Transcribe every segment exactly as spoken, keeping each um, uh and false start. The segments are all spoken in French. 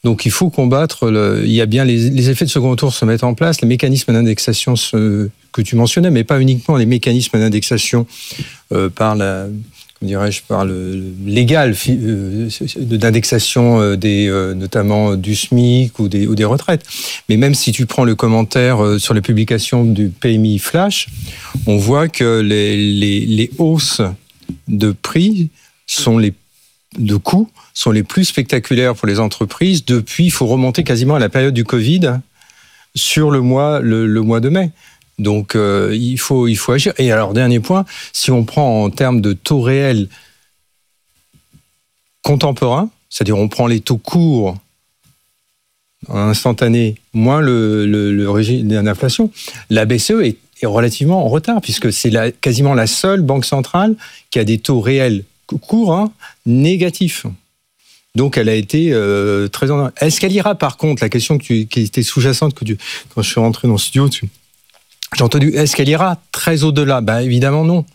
Donc il faut combattre, le, il y a bien les, les effets de second tour se mettent en place, les mécanismes d'indexation se, que tu mentionnais, mais pas uniquement les mécanismes d'indexation euh, par la, comment dirais-je, par le légal euh, d'indexation euh, des, euh, notamment du SMIC ou des, ou des retraites. Mais même si tu prends le commentaire euh, sur les publications du P M I Flash, on voit que les, les, les hausses de prix sont les de coûts sont les plus spectaculaires pour les entreprises depuis, il faut remonter quasiment à la période du Covid sur le mois, le, le mois de mai. Donc, euh, il faut, il faut agir. Et alors, dernier point, si on prend en termes de taux réels contemporains, c'est-à-dire on prend les taux courts en instantané, moins le, le, le régime d'inflation, la B C E est, est relativement en retard, puisque c'est la, quasiment la seule banque centrale qui a des taux réels courts hein, négatifs. Donc, elle a été euh, très en... Est-ce qu'elle ira, par contre, la question que tu, qui était sous-jacente, que tu, quand je suis rentré dans le studio, tu, j'ai entendu, est-ce qu'elle ira très au-delà ? Ben, évidemment, non.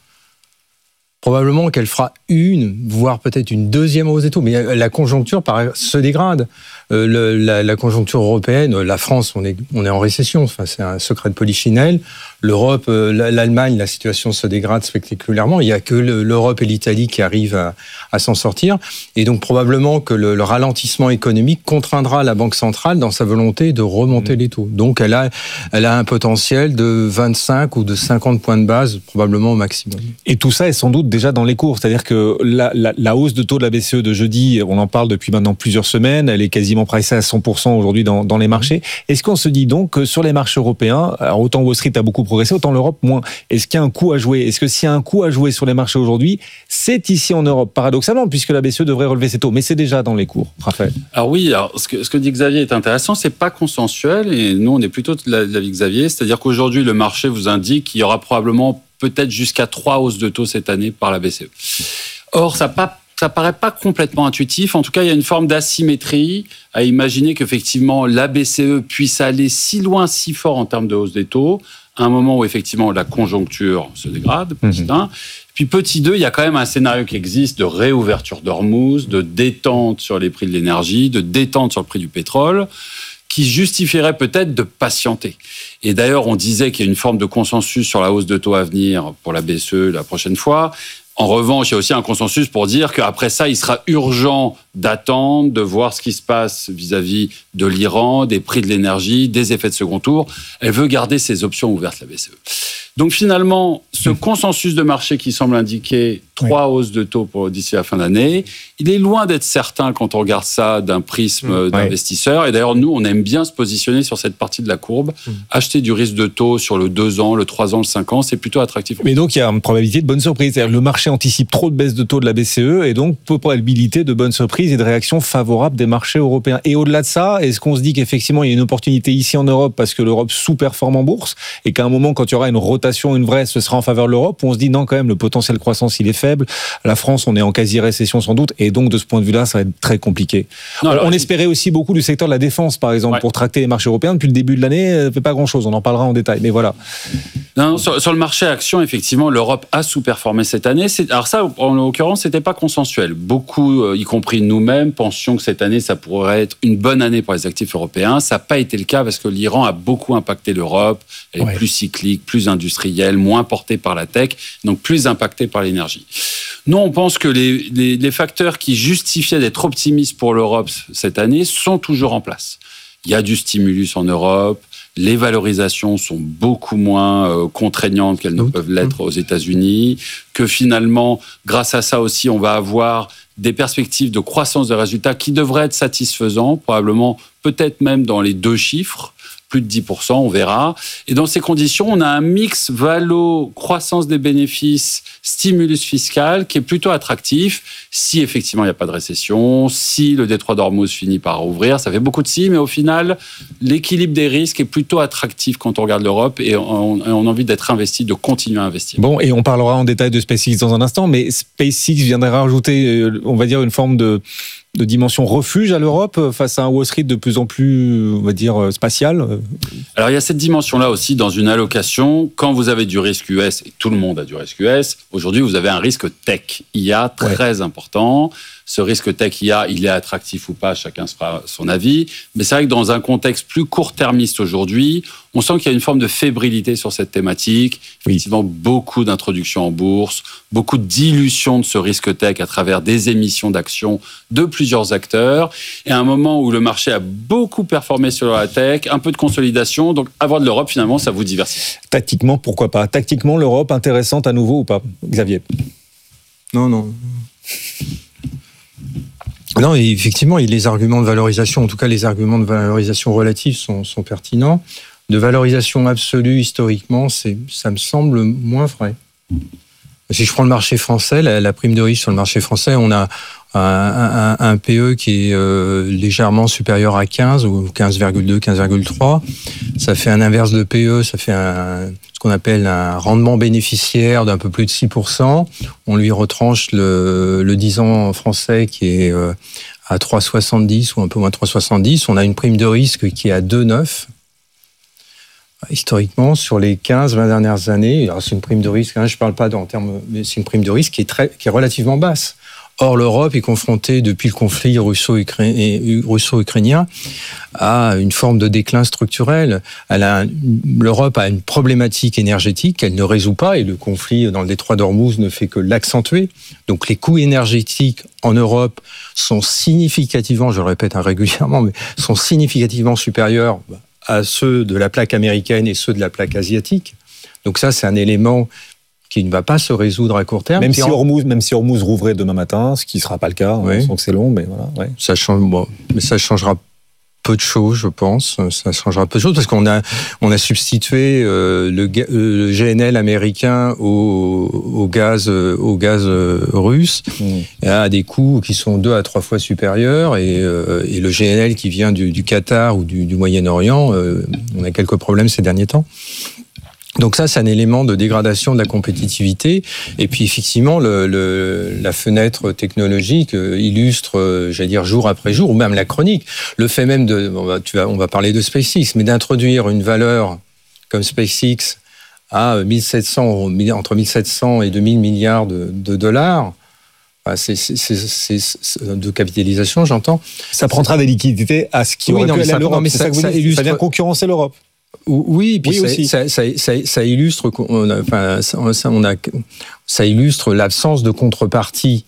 Probablement qu'elle fera une, voire peut-être une deuxième hausse des taux. Mais la conjoncture se dégrade. Euh, le, la, la conjoncture européenne, la France, on est, on est en récession. Enfin, c'est un secret de polichinelle. L'Europe, euh, l'Allemagne, la situation se dégrade spectaculairement. Il n'y a que le, l'Europe et l'Italie qui arrivent à, à s'en sortir. Et donc, probablement que le, le ralentissement économique contraindra la Banque centrale dans sa volonté de remonter mmh. les taux. Donc, elle a, elle a un potentiel de vingt-cinq ou de cinquante points de base, probablement au maximum. Et tout ça est sans doute déjà dans les cours. C'est-à-dire que la, la, la hausse de taux de la B C E de jeudi, on en parle depuis maintenant plusieurs semaines. Elle est quasiment pricée à cent pour cent aujourd'hui dans, dans les marchés. Est-ce qu'on se dit donc que sur les marchés européens, alors autant Wall Street a beaucoup progressé, autant l'Europe moins. Est-ce qu'il y a un coup à jouer ? Est-ce que s'il y a un coup à jouer sur les marchés aujourd'hui, c'est ici en Europe, paradoxalement, puisque la B C E devrait relever ses taux, mais c'est déjà dans les cours, Raphaël. Alors oui, alors ce, que, ce que dit Xavier est intéressant, c'est pas consensuel, et nous on est plutôt de l'avis de Xavier, c'est-à-dire qu'aujourd'hui le marché vous indique qu'il y aura probablement peut-être jusqu'à trois hausses de taux cette année par la B C E. Or, ça pas Ça paraît pas complètement intuitif. En tout cas, il y a une forme d'asymétrie à imaginer qu'effectivement, la B C E puisse aller si loin, si fort en termes de hausse des taux, à un moment où effectivement la conjoncture se dégrade, petit un. Mmh. Puis petit deux, il y a quand même un scénario qui existe de réouverture d'Ormuz, de détente sur les prix de l'énergie, de détente sur le prix du pétrole, qui justifierait peut-être de patienter. Et d'ailleurs, on disait qu'il y a une forme de consensus sur la hausse de taux à venir pour la B C E la prochaine fois. En revanche, il y a aussi un consensus pour dire qu'après ça, il sera urgent d'attendre, de voir ce qui se passe vis-à-vis de l'Iran, des prix de l'énergie, des effets de second tour. Elle veut garder ses options ouvertes, la B C E. Donc finalement, ce consensus de marché qui semble indiquer trois oui. hausses de taux pour, d'ici la fin d'année, il est loin d'être certain quand on regarde ça d'un prisme mmh. d'investisseur. Et d'ailleurs, nous, on aime bien se positionner sur cette partie de la courbe. Mmh. Acheter du risque de taux sur le deux ans, le trois ans, le cinq ans, c'est plutôt attractif. Mais donc, il y a une probabilité de bonne surprise. C'est-à-dire le marché anticipe trop de baisse de taux de la B C E et donc peu probabilité de bonne surprise et de réaction favorable des marchés européens. Et au-delà de ça, est-ce qu'on se dit qu'effectivement, il y a une opportunité ici en Europe parce que l'Europe sous-performe en bourse et qu'à un moment, quand il y aura une rotation, une vraie, ce sera en faveur de l'Europe, où on se dit non, quand même, le potentiel de croissance, il est faible. La France, on est en quasi-récession sans doute, et donc de ce point de vue-là, ça va être très compliqué. Non, alors, on espérait aussi beaucoup du secteur de la défense, par exemple, ouais. pour tracter les marchés européens. Depuis le début de l'année, ça ne fait pas grand-chose. On en parlera en détail, mais voilà. Non, sur, sur le marché action, effectivement, l'Europe a sous-performé cette année. C'est, alors ça, en l'occurrence, c'était pas consensuel. Beaucoup, euh, y compris nous-mêmes, pensions que cette année, ça pourrait être une bonne année pour les actifs européens. Ça n'a pas été le cas parce que l'Iran a beaucoup impacté l'Europe. Elle ouais. est plus cyclique, plus industrielle, moins portée par la tech, donc plus impactée par l'énergie. Nous, on pense que les, les, les facteurs qui justifiaient d'être optimistes pour l'Europe cette année sont toujours en place. Il y a du stimulus en Europe, les valorisations sont beaucoup moins euh, contraignantes qu'elles ne peuvent l'être aux États-Unis, que finalement, grâce à ça aussi, on va avoir des perspectives de croissance de résultats qui devraient être satisfaisantes, probablement peut-être même dans les deux chiffres, plus de dix pour cent, on verra. Et dans ces conditions, on a un mix valo, croissance des bénéfices, stimulus fiscal qui est plutôt attractif si effectivement il n'y a pas de récession, si le détroit d'Ormuz finit par ouvrir. Ça fait beaucoup de si, mais au final, l'équilibre des risques est plutôt attractif quand on regarde l'Europe et on, on a envie d'être investi, de continuer à investir. Bon, et on parlera en détail de SpaceX dans un instant, mais SpaceX viendrait rajouter, on va dire, une forme de... de dimension refuge à l'Europe face à un Wall Street de plus en plus, on va dire, spatial? Alors, il y a cette dimension-là aussi dans une allocation. Quand vous avez du risque U S, et tout le monde a du risque U S, aujourd'hui, vous avez un risque tech, I A très ouais. important. ce risque tech I A, il est attractif ou pas, chacun se fera son avis. Mais c'est vrai que dans un contexte plus court-termiste aujourd'hui, on sent qu'il y a une forme de fébrilité sur cette thématique. Effectivement, oui. Beaucoup d'introductions en bourse, beaucoup de dilution de ce risque tech à travers des émissions d'actions de plusieurs acteurs. Et à un moment où le marché a beaucoup performé sur la tech, un peu de consolidation. Donc, avoir de l'Europe, finalement, ça vous diversifie. Tactiquement, pourquoi pas ? Tactiquement, l'Europe intéressante à nouveau ou pas ? Xavier ? Non, non. Non, et effectivement, les arguments de valorisation, en tout cas les arguments de valorisation relative sont, sont pertinents. De valorisation absolue, historiquement, c'est, ça me semble moins vrai. Si je prends le marché français, la, la prime de risque sur le marché français, on a un, un, un P E qui est euh, légèrement supérieur à quinze, ou quinze virgule deux, quinze virgule trois. Ça fait un inverse de P E, ça fait un, ce qu'on appelle un rendement bénéficiaire d'un peu plus de six pour cent. On lui retranche le, le dix ans français qui est euh, à trois virgule soixante-dix ou un peu moins de trois virgule soixante-dix. On a une prime de risque qui est à deux virgule neuf. Historiquement, sur les quinze vingt dernières années, alors c'est une prime de risque, hein, je ne parle pas en termes, mais c'est une prime de risque qui est, très, qui est relativement basse. Or, l'Europe est confrontée, depuis le conflit russo-ukrainien, à une forme de déclin structurel. Elle a, L'Europe a une problématique énergétique qu'elle ne résout pas, et le conflit dans le détroit d'Ormuz ne fait que l'accentuer. Donc, les coûts énergétiques en Europe sont significativement, je le répète régulièrement, mais sont significativement supérieurs à ceux de la plaque américaine et ceux de la plaque asiatique. Donc ça, c'est un élément qui ne va pas se résoudre à court terme. Même si Hormuz, même si Hormuz rouvrait demain matin, ce qui ne sera pas le cas, oui. On sent que c'est long, mais voilà. Ouais. Ça change, bon, mais ça changera peu de choses, je pense. Ça changera peu de choses parce qu'on a, on a substitué euh, le, le G N L américain au, au gaz, au gaz russe mmh. à des coûts qui sont deux à trois fois supérieurs, et, euh, et le G N L qui vient du, du Qatar ou du, du Moyen-Orient, euh, on a quelques problèmes ces derniers temps. Donc ça, c'est un élément de dégradation de la compétitivité. Et puis effectivement, le, le, la fenêtre technologique illustre, j'allais dire, jour après jour, ou même la chronique, le fait même de, on va, tu vas, on va parler de SpaceX, mais d'introduire une valeur comme SpaceX à mille sept cents, entre mille sept cents et deux mille milliards de, de dollars, c'est, c'est, c'est, c'est de capitalisation, j'entends. Ça prendra des liquidités à ce qui oui, aurait non, pu aller à l'Europe. Non, mais c'est ça, ça, que vous ça, dites, illustre... ça vient concurrencer l'Europe. Oui, puis oui, ça, ça, ça, ça, ça illustre, on a, enfin, ça, on a, ça illustre l'absence de contrepartie,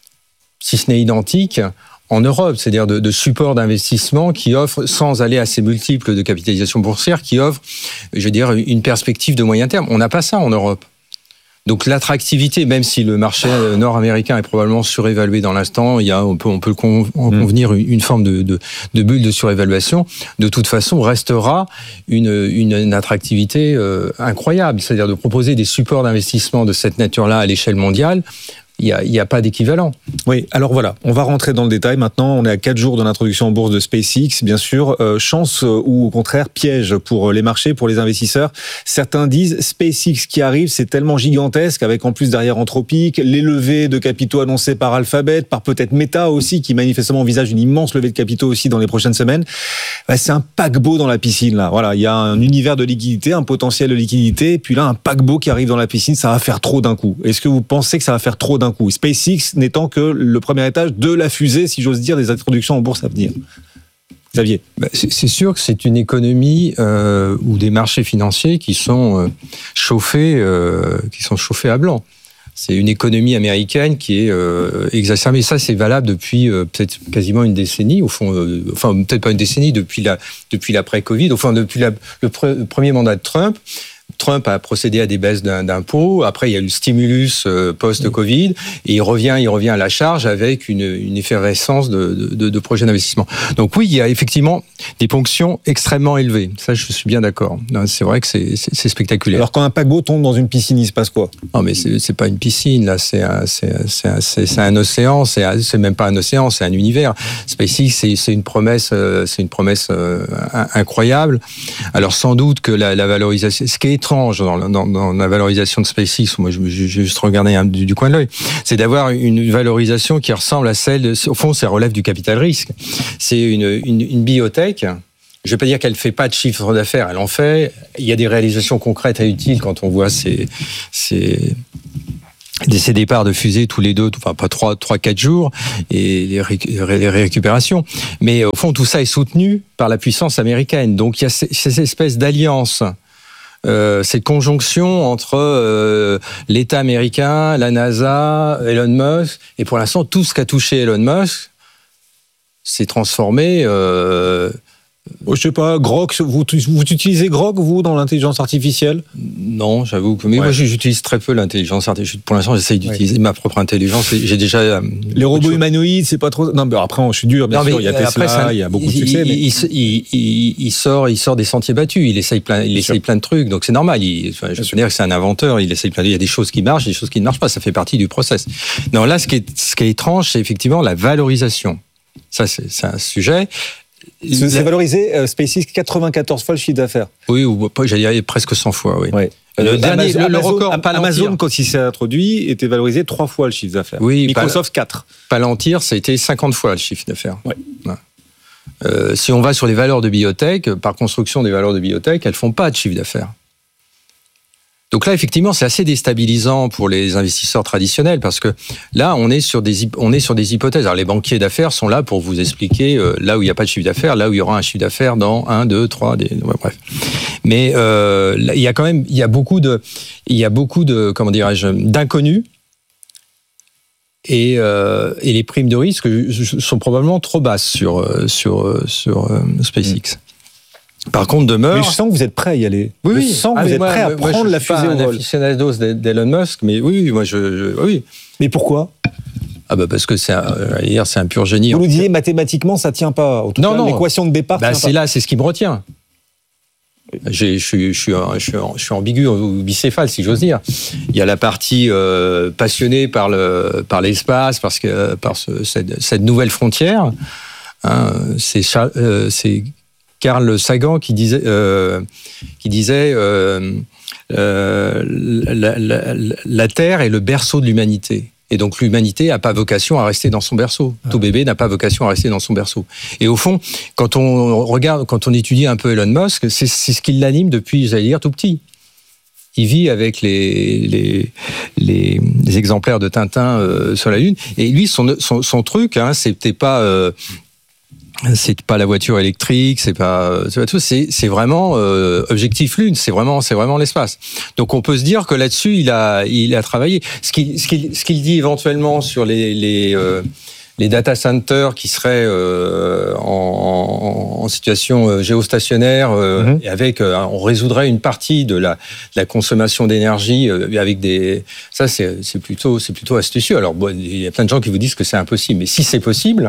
si ce n'est identique, en Europe, c'est-à-dire de, de support d'investissement qui offre, sans aller à ces multiples de capitalisation boursière, qui offre, je veux dire, une perspective de moyen terme. On n'a pas ça en Europe. Donc l'attractivité, même si le marché nord-américain est probablement surévalué dans l'instant, il y a, on peut, on peut en convenir une forme de, de, de bulle de surévaluation, de toute façon restera une, une, une attractivité euh, incroyable. C'est-à-dire de proposer des supports d'investissement de cette nature-là à l'échelle mondiale. Il n'y a, il y a pas d'équivalent. Oui, alors voilà, on va rentrer dans le détail maintenant. On est à quatre jours de l'introduction en bourse de SpaceX, bien sûr. Euh, chance euh, ou au contraire piège pour les marchés, pour les investisseurs. Certains disent SpaceX qui arrive, c'est tellement gigantesque, avec en plus derrière Anthropic, les levées de capitaux annoncées par Alphabet, par peut-être Meta aussi, qui manifestement envisage une immense levée de capitaux aussi dans les prochaines semaines. Ben, c'est un paquebot dans la piscine, là. Voilà, il y a un univers de liquidité, un potentiel de liquidité, et puis là, un paquebot qui arrive dans la piscine, ça va faire trop d'un coup. Est-ce que vous pensez que ça va faire trop d'un coup? SpaceX n'étant que le premier étage de la fusée, si j'ose dire, des introductions en bourse à venir. Xavier. C'est, c'est sûr que c'est une économie euh, ou des marchés financiers qui sont euh, chauffés, euh, qui sont chauffés à blanc. C'est une économie américaine qui est euh, exacerbée. Ça, c'est valable depuis euh, peut-être quasiment une décennie, au fond, euh, enfin peut-être pas une décennie, depuis la depuis l'après-Covid, au fond depuis la, le, pre, le premier mandat de Trump. Trump a procédé à des baisses d'impôts. Après, il y a eu le stimulus post-Covid, et il revient, il revient à la charge avec une, une effervescence de, de, de projets d'investissement. Donc oui, il y a effectivement des ponctions extrêmement élevées. Ça, je suis bien d'accord. C'est vrai que c'est, c'est, c'est spectaculaire. Alors quand un paquebot tombe dans une piscine, il se passe quoi? Non, mais c'est, c'est pas une piscine là, c'est un, c'est, c'est un, c'est, c'est un océan. C'est, un, c'est même pas un océan, c'est un univers. SpaceX, c'est, c'est une promesse, c'est une promesse incroyable. Alors sans doute que la, la valorisation, ce qui est étrange dans, dans, dans la valorisation de SpaceX, moi j'ai juste regardé un, du, du coin de l'œil, c'est d'avoir une valorisation qui ressemble à celle, de, au fond ça relève du capital risque. C'est une, une, une biotech, je ne vais pas dire qu'elle ne fait pas de chiffre d'affaires, elle en fait, il y a des réalisations concrètes et utiles quand on voit ces, ces, des ces départs de fusée tous les deux, enfin pas trois, trois, quatre jours, et les, ré, les récupérations. Mais au fond, tout ça est soutenu par la puissance américaine. Donc il y a ces, ces espèces d'alliances, euh, cette conjonction entre euh, l'État américain, la NASA, Elon Musk, et pour l'instant, tout ce qu'a touché Elon Musk s'est transformé... Euh, Oh, je sais pas, Grok, vous, vous utilisez Grok, vous, dans l'intelligence artificielle ? Non, j'avoue que... Mais ouais. moi, j'utilise très peu l'intelligence artificielle. Pour l'instant, j'essaye d'utiliser ouais. ma propre intelligence. J'ai déjà... Euh, Les robots humanoïdes, c'est pas trop... Non, mais après, je suis dur, bien non, sûr. Il y a Tesla, après, ça, il y a beaucoup de succès. Il, mais... il, il, il, il, sort, il sort des sentiers battus. Il essaye plein, il essaye plein de trucs. Donc, c'est normal. Il, enfin, je veux dire que c'est un inventeur. Il essaye plein de... Il y a des choses qui marchent, des choses qui ne marchent pas. Ça fait partie du process. Non, là, ce qui est, ce qui est étrange, c'est effectivement la valorisation. Ça, c'est, c'est un sujet... C'est valorisé euh, SpaceX quatre-vingt-quatorze fois le chiffre d'affaires. Oui, ou j'allais dire presque cent fois, oui. Ouais. Le euh, dernier, Amazon, le record, Amazon, quand il s'est introduit, était valorisé trois fois le chiffre d'affaires. Oui, Microsoft, quatre. Palantir, ça a été cinquante fois le chiffre d'affaires. Ouais. Ouais. Euh, si on va sur les valeurs de biotech, par construction des valeurs de biotech, elles ne font pas de chiffre d'affaires. Donc là, effectivement, c'est assez déstabilisant pour les investisseurs traditionnels parce que là, on est sur des, on est sur des hypothèses. Alors, les banquiers d'affaires sont là pour vous expliquer euh, là où il n'y a pas de chiffre d'affaires, là où il y aura un chiffre d'affaires dans un, deux, trois, des, ouais, bref. Mais euh, il y a quand même, il y a beaucoup de, il y a beaucoup de, comment dirais-je, d'inconnus. Et, euh, et les primes de risque sont probablement trop basses sur, sur, sur euh, SpaceX. Mmh. Par contre, demeure... Mais je sens que vous êtes prêt à y aller. Oui, je sens que ah, vous êtes moi, prêt à moi, prendre moi, la fusée au vol. Je suis pas un aficionado d'Elon Musk, mais oui, oui, moi, je, je, oui. Mais pourquoi ? Ah bah parce que c'est un, c'est un pur génie. Vous nous disiez mathématiquement, ça tient pas. En tout non, cas, non. L'équation de départ bah, tient c'est pas. là, c'est ce qui me retient. J'ai, je, suis, je, suis, je, suis, je suis ambigu ou bicéphale, si j'ose dire. Il y a la partie euh, passionnée par, le, par l'espace, parce que, par ce, cette, cette nouvelle frontière. Hein, c'est... Euh, c'est Carl Sagan qui disait, euh, qui disait euh, euh, la, la, la Terre est le berceau de l'humanité. Et donc l'humanité n'a pas vocation à rester dans son berceau. Ah. Tout bébé n'a pas vocation à rester dans son berceau. Et au fond, quand on regarde, quand on étudie un peu Elon Musk, c'est, c'est ce qui l'anime depuis, j'allais dire, tout petit. Il vit avec les, les, les, les exemplaires de Tintin euh, sur la Lune. Et lui, son, son, son truc, hein, c'était pas... Euh, c'est pas la voiture électrique, c'est pas, c'est pas tout, c'est, c'est vraiment euh, objectif lune, c'est vraiment, c'est vraiment l'espace. Donc on peut se dire que là-dessus il a, il a travaillé. Ce qu'il, ce qu'il, ce qu'il dit éventuellement sur les, les, euh, les data centers qui seraient euh, en, en situation géostationnaire, euh, mm-hmm. et avec, euh, on résoudrait une partie de la, de la consommation d'énergie euh, avec des, ça c'est, c'est plutôt, c'est plutôt astucieux. Alors bon, il y a plein de gens qui vous disent que c'est impossible, mais si c'est possible.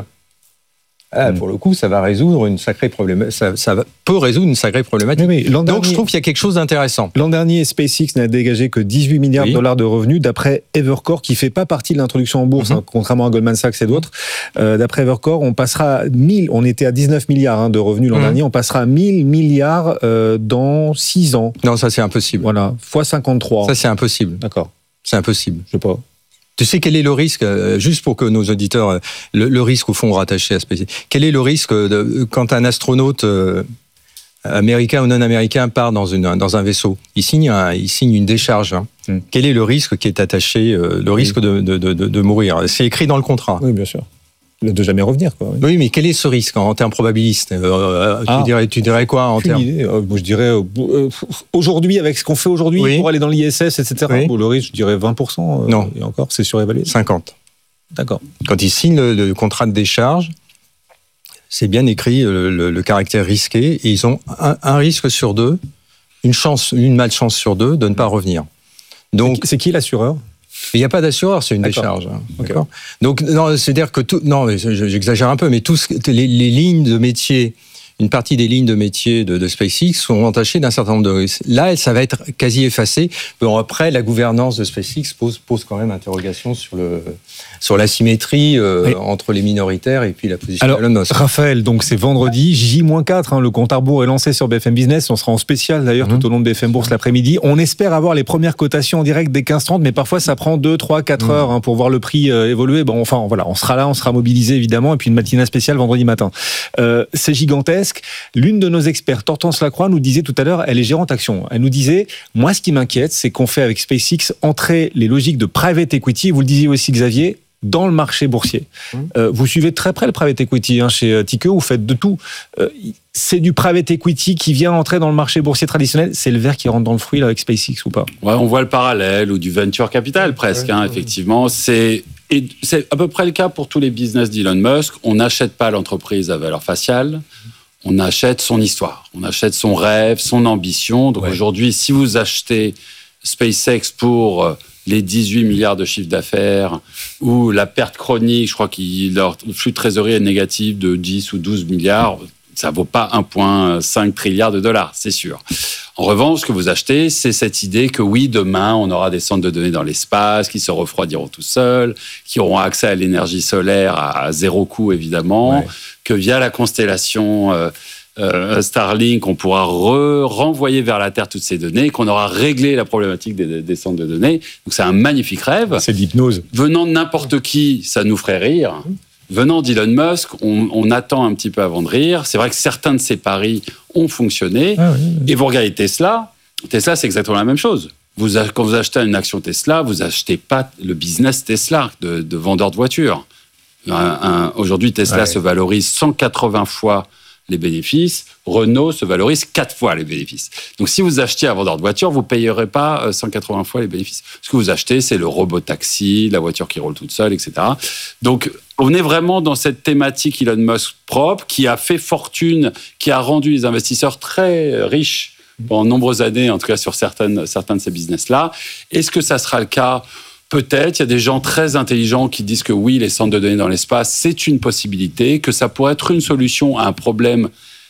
Ah, pour le coup, ça va résoudre une sacrée problématique. Ça, ça peut résoudre une sacrée problématique. Oui, oui. Donc, dernier, je trouve qu'il y a quelque chose d'intéressant. L'an dernier, SpaceX n'a dégagé que dix-huit milliards oui. de dollars de revenus, d'après Evercore, qui fait pas partie de l'introduction en bourse, mm-hmm. hein, contrairement à Goldman Sachs et d'autres. Euh, d'après Evercore, on passera à mille. On était à dix-neuf milliards hein, de revenus l'an mm-hmm. dernier. On passera à mille milliards euh, dans six ans. Non, ça c'est impossible. Voilà, fois cinquante-trois. Ça c'est impossible. D'accord. C'est impossible. Je sais pas. Tu sais quel est le risque, juste pour que nos auditeurs, le, le risque au fond rattaché à SpaceX, quel est le risque de, quand un astronaute euh, américain ou non américain part dans, une, dans un vaisseau, il signe, un, il signe une décharge. Hein. Mm. Quel est le risque qui est attaché, euh, le risque oui. de, de, de, de mourir ? C'est écrit dans le contrat. Oui, bien sûr. De jamais revenir, quoi. Oui. oui, mais quel est ce risque en termes probabilistes euh, ah, tu, dirais, tu dirais quoi en termes euh, Je dirais euh, aujourd'hui, avec ce qu'on fait aujourd'hui, oui. pour aller dans l'I S S, et cetera. Oui. Bon, le risque, je dirais vingt pour cent. Euh, non. Et encore, c'est surévalué. cinquante. D'accord. Quand ils signent le, le contrat de décharge, c'est bien écrit le, le, le caractère risqué, et ils ont un, un risque sur deux, une chance, une malchance sur deux de ne pas revenir. Donc, c'est qui, c'est qui l'assureur ? Il n'y a pas d'assureur, c'est une D'accord. décharge. Okay. D'accord. Donc, non, c'est-à-dire que tout, non, j'exagère un peu, mais tous les, les lignes de métier, une partie des lignes de métier de, de SpaceX sont entachées d'un certain nombre de risques. Là, ça va être quasi effacé. Bon, après, la gouvernance de SpaceX pose, pose quand même interrogation sur le, sur la symétrie euh, oui. entre les minoritaires et puis la position Alors, de Elon Musk. Raphaël, donc c'est vendredi, J quatre, hein, le compte à rebours est lancé sur B F M Business. On sera en spécial d'ailleurs mmh. tout au long de B F M Bourse l'après-midi. On espère avoir les premières cotations en direct dès quinze trente, mais parfois ça prend deux, trois, quatre mmh. heures hein, pour voir le prix euh, évoluer. Bon, enfin, voilà, on sera là, on sera mobilisé évidemment, et puis une matinale spéciale vendredi matin. Euh, c'est gigantesque. Musk. L'une de nos expertes, Hortense Lacroix, nous disait tout à l'heure, elle est gérante action. Elle nous disait, moi, ce qui m'inquiète, c'est qu'on fait avec SpaceX entrer les logiques de private equity. Vous le disiez aussi, Xavier, dans le marché boursier. Mmh. Euh, vous suivez très près le private equity hein, chez Tikehau, vous faites de tout. Euh, c'est du private equity qui vient entrer dans le marché boursier traditionnel. C'est le verre qui rentre dans le fruit là, avec SpaceX ou pas? Ouais, on voit le parallèle, ou du venture capital presque, ouais, hein, ouais. Effectivement. C'est, et c'est à peu près le cas pour tous les business d'Elon Musk. On n'achète pas l'entreprise à valeur faciale, on achète son histoire, on achète son rêve, son ambition. Donc ouais. Aujourd'hui, si vous achetez SpaceX pour les dix-huit milliards de chiffre d'affaires ou la perte chronique, je crois que leur flux de trésorerie est négatif de dix ou douze milliards, ça ne vaut pas un virgule cinq trilliard de dollars, c'est sûr. En revanche, ce que vous achetez, c'est cette idée que oui, demain, on aura des centres de données dans l'espace qui se refroidiront tout seuls, qui auront accès à l'énergie solaire à zéro coût, évidemment, ouais. Que via la constellation euh, euh, Starlink, on pourra re- renvoyer vers la Terre toutes ces données, qu'on aura réglé la problématique des, des centres de données. Donc, c'est un magnifique rêve. C'est de l'hypnose. Venant de n'importe qui, ça nous ferait rire. Venant d'Elon Musk, on, on attend un petit peu avant de rire. C'est vrai que certains de ces paris ont fonctionné. Ah oui, oui. Et vous regardez Tesla. Tesla, c'est exactement la même chose. Vous, quand vous achetez une action Tesla, vous achetez pas le business Tesla de, de vendeur de voitures. Un, un, aujourd'hui, Tesla ouais. se valorise cent quatre-vingts fois les bénéfices. Renault se valorise quatre fois les bénéfices. Donc, si vous achetiez un vendeur de voiture, vous ne payerez pas cent quatre-vingts fois les bénéfices. Ce que vous achetez, c'est le robot taxi, la voiture qui roule toute seule, et cetera. Donc, on est vraiment dans cette thématique Elon Musk propre, qui a fait fortune, qui a rendu les investisseurs très riches pendant de nombreuses années, en tout cas sur certaines, certains de ces business-là. Est-ce que ça sera le cas ? Peut-être. Il y a des gens très intelligents qui disent que oui, les centres de données dans l'espace, c'est une possibilité, que ça pourrait être une solution à un problème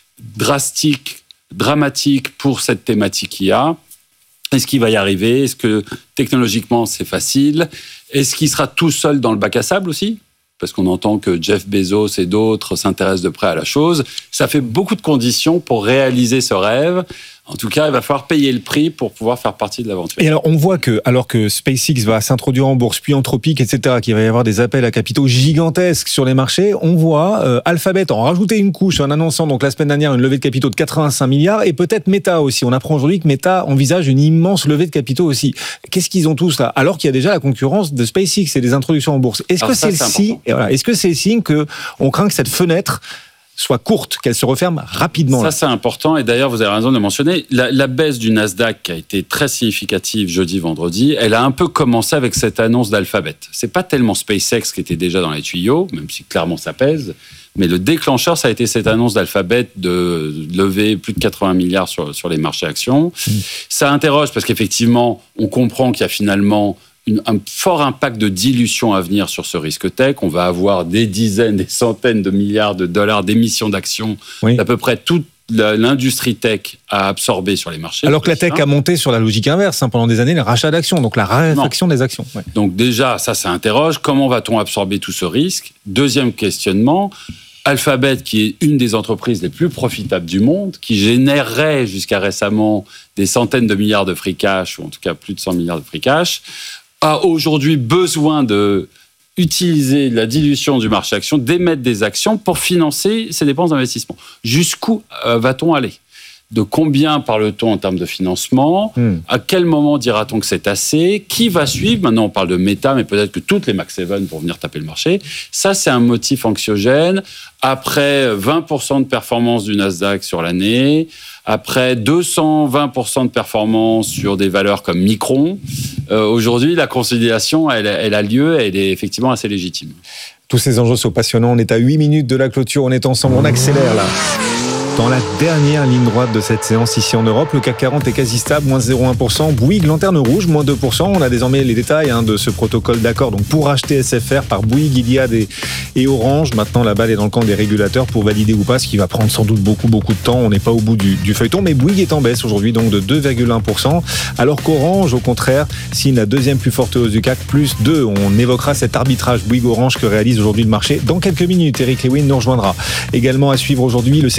drastique, dramatique pour cette thématique I A. Est-ce qu'il va y arriver ? Est-ce que technologiquement, c'est facile ? Est-ce qu'il sera tout seul dans le bac à sable aussi ? Parce qu'on entend que Jeff Bezos et d'autres s'intéressent de près à la chose. Ça fait beaucoup de conditions pour réaliser ce rêve. En tout cas, il va falloir payer le prix pour pouvoir faire partie de l'aventure. Et alors, on voit que, alors que SpaceX va s'introduire en bourse, puis Anthropic, et cetera, qu'il va y avoir des appels à capitaux gigantesques sur les marchés, on voit euh, Alphabet en rajouter une couche en annonçant donc la semaine dernière une levée de capitaux de quatre-vingt-cinq milliards, et peut-être Meta aussi. On apprend aujourd'hui que Meta envisage une immense levée de capitaux aussi. Qu'est-ce qu'ils ont tous là ? Alors qu'il y a déjà la concurrence de SpaceX et des introductions en bourse. Est-ce alors que ça, c'est, c'est le signe, et voilà, est-ce que c'est le signe que on craint que cette fenêtre soit courte, qu'elle se referme rapidement. Ça, là. C'est important. Et d'ailleurs, vous avez raison de le mentionner. La, la baisse du Nasdaq qui a été très significative jeudi, vendredi, elle a un peu commencé avec cette annonce d'Alphabet. C'est pas tellement SpaceX qui était déjà dans les tuyaux, même si clairement ça pèse. Mais le déclencheur, ça a été cette annonce d'Alphabet de lever plus de quatre-vingts milliards sur, sur les marchés actions. Mmh. Ça interroge parce qu'effectivement, on comprend qu'il y a finalement Une, un fort impact de dilution à venir sur ce risque tech. On va avoir des dizaines, des centaines de milliards de dollars d'émissions d'actions oui. d'à peu près toute l'industrie tech à absorber sur les marchés. Alors que la tech a monté sur la logique inverse hein, pendant des années, le rachat d'actions, donc la raréfaction des actions. Ouais. Donc déjà, ça, ça interroge. Comment va-t-on absorber tout ce risque ? Deuxième questionnement, Alphabet, qui est une des entreprises les plus profitables du monde, qui générait jusqu'à récemment des centaines de milliards de free cash, ou en tout cas plus de cent milliards de free cash, a aujourd'hui besoin de utiliser la dilution du marché action, d'émettre des actions pour financer ses dépenses d'investissement. Jusqu'où euh, va-t-on aller ? De combien parle-t-on en termes de financement ? mmh. À quel moment dira-t-on que c'est assez ? Qui va suivre ? Maintenant, on parle de Meta, mais peut-être que toutes les Max sept vont venir taper le marché. Ça, c'est un motif anxiogène. Après vingt pour cent de performance du Nasdaq sur l'année, après deux cent vingt pour cent de performance sur des valeurs comme Micron, euh, aujourd'hui, la consolidation, elle, elle a lieu, elle est effectivement assez légitime. Tous ces enjeux sont passionnants. On est à huit minutes de la clôture. On est ensemble. On accélère là. Dans la dernière ligne droite de cette séance ici en Europe, le C A C quarante est quasi stable, moins zéro virgule un pour cent. Bouygues, lanterne rouge, moins deux pour cent. On a désormais les détails hein, de ce protocole d'accord. Donc pour acheter S F R par Bouygues, Iliad et, et Orange. Maintenant, la balle est dans le camp des régulateurs pour valider ou pas, ce qui va prendre sans doute beaucoup, beaucoup de temps. On n'est pas au bout du, du feuilleton, mais Bouygues est en baisse aujourd'hui, donc de deux virgule un pour cent. Alors qu'Orange, au contraire, signe la deuxième plus forte hausse du C A C, plus deux. On évoquera cet arbitrage Bouygues-Orange que réalise aujourd'hui le marché dans quelques minutes. Eric Lewin nous rejoindra. Également à suivre aujourd'hui le secteur du luxe.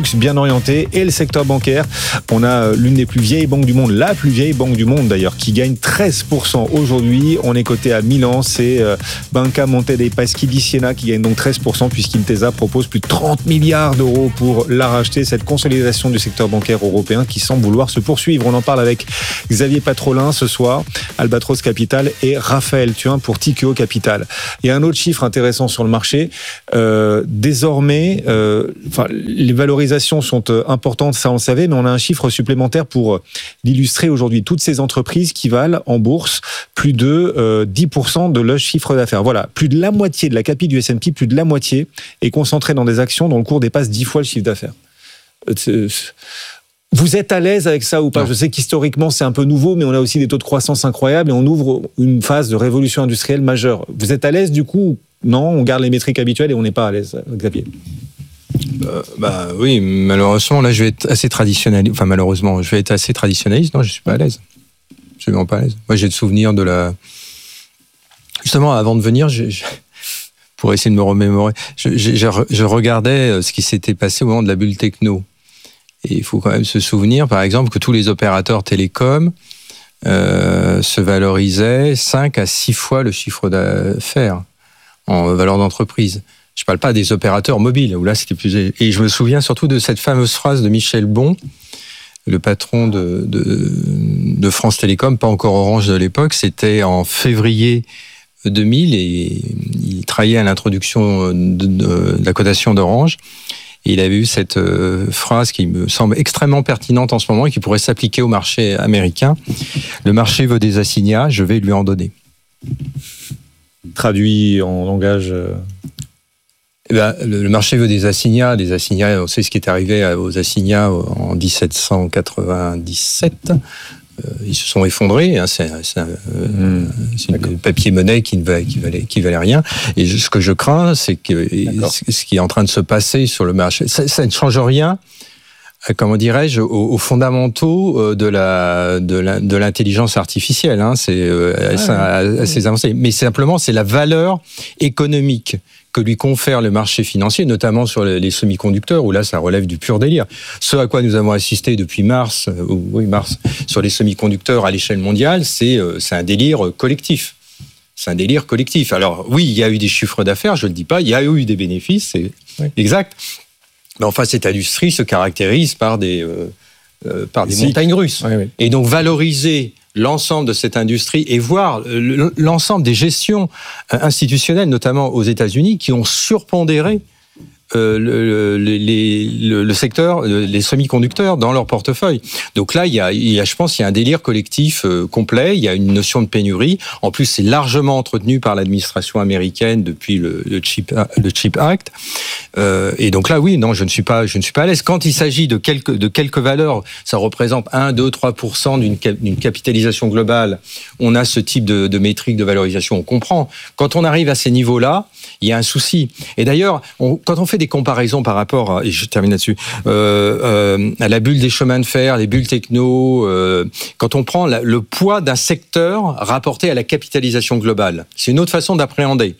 luxe bien orienté et le secteur bancaire. On a l'une des plus vieilles banques du monde, la plus vieille banque du monde d'ailleurs, qui gagne treize pour cent aujourd'hui. On est coté à Milan, c'est Banca Monte dei Paschi di Siena qui gagne donc treize pour cent puisqu'Intesa propose plus de trente milliards d'euros pour la racheter. Cette consolidation du secteur bancaire européen qui semble vouloir se poursuivre. On en parle avec Xavier Patrolin ce soir, Albatros Capital, et Raphaël Thuin pour Tikeo Capital. Il y a un autre chiffre intéressant sur le marché. Euh, désormais, euh, enfin, les valorisations sont importantes, ça on le savait, mais on a un chiffre supplémentaire pour l'illustrer aujourd'hui. Toutes ces entreprises qui valent en bourse plus de euh, dix pour cent de leur chiffre d'affaires. Voilà, plus de la moitié de la capi du S and P, plus de la moitié est concentrée dans des actions dont le cours dépasse dix fois le chiffre d'affaires. Euh, Vous êtes à l'aise avec ça ou pas ? Non. Je sais qu'historiquement, c'est un peu nouveau, mais on a aussi des taux de croissance incroyables et on ouvre une phase de révolution industrielle majeure. Vous êtes à l'aise du coup ? Non, on garde les métriques habituelles et on n'est pas à l'aise, Xavier. Euh, bah oui, malheureusement, là, je vais être assez traditionnaliste. Enfin, malheureusement, je vais être assez traditionnaliste. Non, je suis pas à l'aise. Absolument pas à l'aise. Moi, j'ai le souvenir de la... Justement, avant de venir, je... je... pour essayer de me remémorer, je, je, je, je regardais ce qui s'était passé au moment de la bulle techno. Et il faut quand même se souvenir, par exemple, que tous les opérateurs télécoms euh, se valorisaient cinq à six fois le chiffre d'affaires en valeur d'entreprise. Je ne parle pas des opérateurs mobiles, où là, c'était plus... Et je me souviens surtout de cette fameuse phrase de Michel Bon, le patron de, de, de France Télécom, pas encore Orange de l'époque, c'était en février deux mille, et il travaillait à l'introduction de, de, de la cotation d'Orange. Et il avait eu cette euh, phrase qui me semble extrêmement pertinente en ce moment et qui pourrait s'appliquer au marché américain. Le marché veut des assignats, je vais lui en donner. Traduit en langage... Euh... Eh ben, le, le marché veut des assignats. Des assignats, on sait ce qui est arrivé aux assignats en dix-sept cent quatre-vingt-dix-sept. Euh, ils se sont effondrés. Hein, c'est c'est, euh, mmh, c'est une papier-monnaie qui ne valait, qui, valait, qui valait rien. Et ce que je crains, c'est que D'accord. ce qui est en train de se passer sur le marché, ça, ça ne change rien, comment dirais-je, aux, aux fondamentaux de la de, la, de l'intelligence artificielle. Hein, c'est euh, ouais, assez ouais. avancé. Mais simplement, c'est la valeur économique que lui confère le marché financier, notamment sur les semi-conducteurs, où là, ça relève du pur délire. Ce à quoi nous avons assisté depuis mars, euh, oui, mars, sur les semi-conducteurs à l'échelle mondiale, c'est, euh, c'est un délire collectif. C'est un délire collectif. Alors, oui, il y a eu des chiffres d'affaires, je ne le dis pas, il y a eu des bénéfices, c'est oui. exact. Mais enfin, cette industrie se caractérise par des, euh, euh, par des si. montagnes russes. Oui, oui. Et donc, valoriser l'ensemble de cette industrie et voir l'ensemble des gestions institutionnelles, notamment aux États-Unis, qui ont surpondéré euh, le, le, les, le, le secteur, les semi-conducteurs dans leur portefeuille. Donc là, il y a, il y a, je pense, il y a un délire collectif euh, complet. Il y a une notion de pénurie. En plus, c'est largement entretenu par l'administration américaine depuis le, le Chip, le Chip Act. Euh, et donc là, oui, non, je ne suis pas, je ne suis pas à l'aise. Quand il s'agit de quelques, de quelques valeurs, ça représente un, deux, trois pour cent d'une, d'une capitalisation globale. On a ce type de, de métrique de valorisation, on comprend. Quand on arrive à ces niveaux-là, il y a un souci. Et d'ailleurs, on, quand on fait des comparaisons par rapport, à, et je termine là-dessus, euh, euh, à la bulle des chemins de fer, les bulles techno, euh, quand on prend la, le poids d'un secteur rapporté à la capitalisation globale, c'est une autre façon d'appréhender.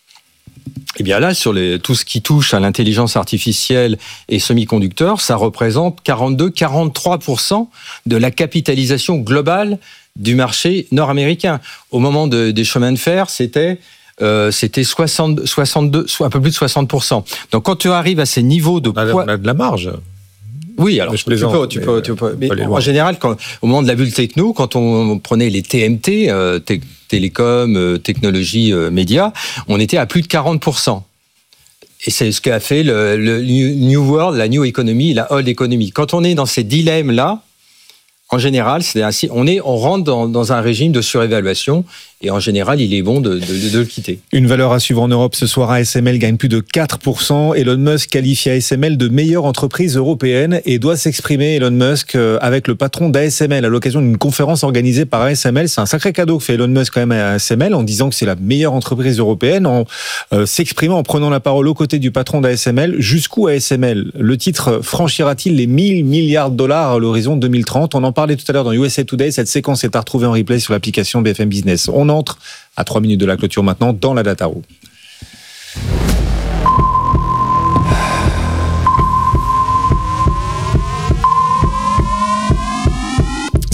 Eh bien là, sur les, tout ce qui touche à l'intelligence artificielle et semi-conducteurs, ça représente quarante-deux à quarante-trois pour cent de la capitalisation globale du marché nord-américain. Au moment de, des chemins de fer, c'était... Euh, c'était soixante, soixante-deux, soit un peu plus de soixante pour cent. Donc quand tu arrives à ces niveaux de poids... On a de la marge. Oui, alors tu peux, tu peux, tu peux. Mais en général, quand, au moment de la bulle techno, quand on prenait les T M T, euh, t- télécom, euh, technologie, euh, médias, on était à plus de quarante pour cent. Et c'est ce qu'a fait le, le New World, la New Economy, la Old Economy. Quand on est dans ces dilemmes-là, en général, c'est ainsi, on, est, on rentre dans, dans un régime de surévaluation et en général, il est bon de, de, de le quitter. Une valeur à suivre en Europe ce soir, A S M L gagne plus de quatre pour cent. Elon Musk qualifie A S M L de meilleure entreprise européenne et doit s'exprimer, Elon Musk, avec le patron d'A S M L à l'occasion d'une conférence organisée par A S M L. C'est un sacré cadeau que fait Elon Musk quand même à A S M L en disant que c'est la meilleure entreprise européenne, en euh, s'exprimant, en prenant la parole aux côtés du patron d'A S M L. Jusqu'où A S M L ? Le titre franchira-t-il les mille milliards de dollars à l'horizon deux mille trente ? On en parlait tout à l'heure dans U S A Today. Cette séquence est à retrouver en replay sur l'application B F M Business. On entre à trois minutes de la clôture maintenant dans la Data Room.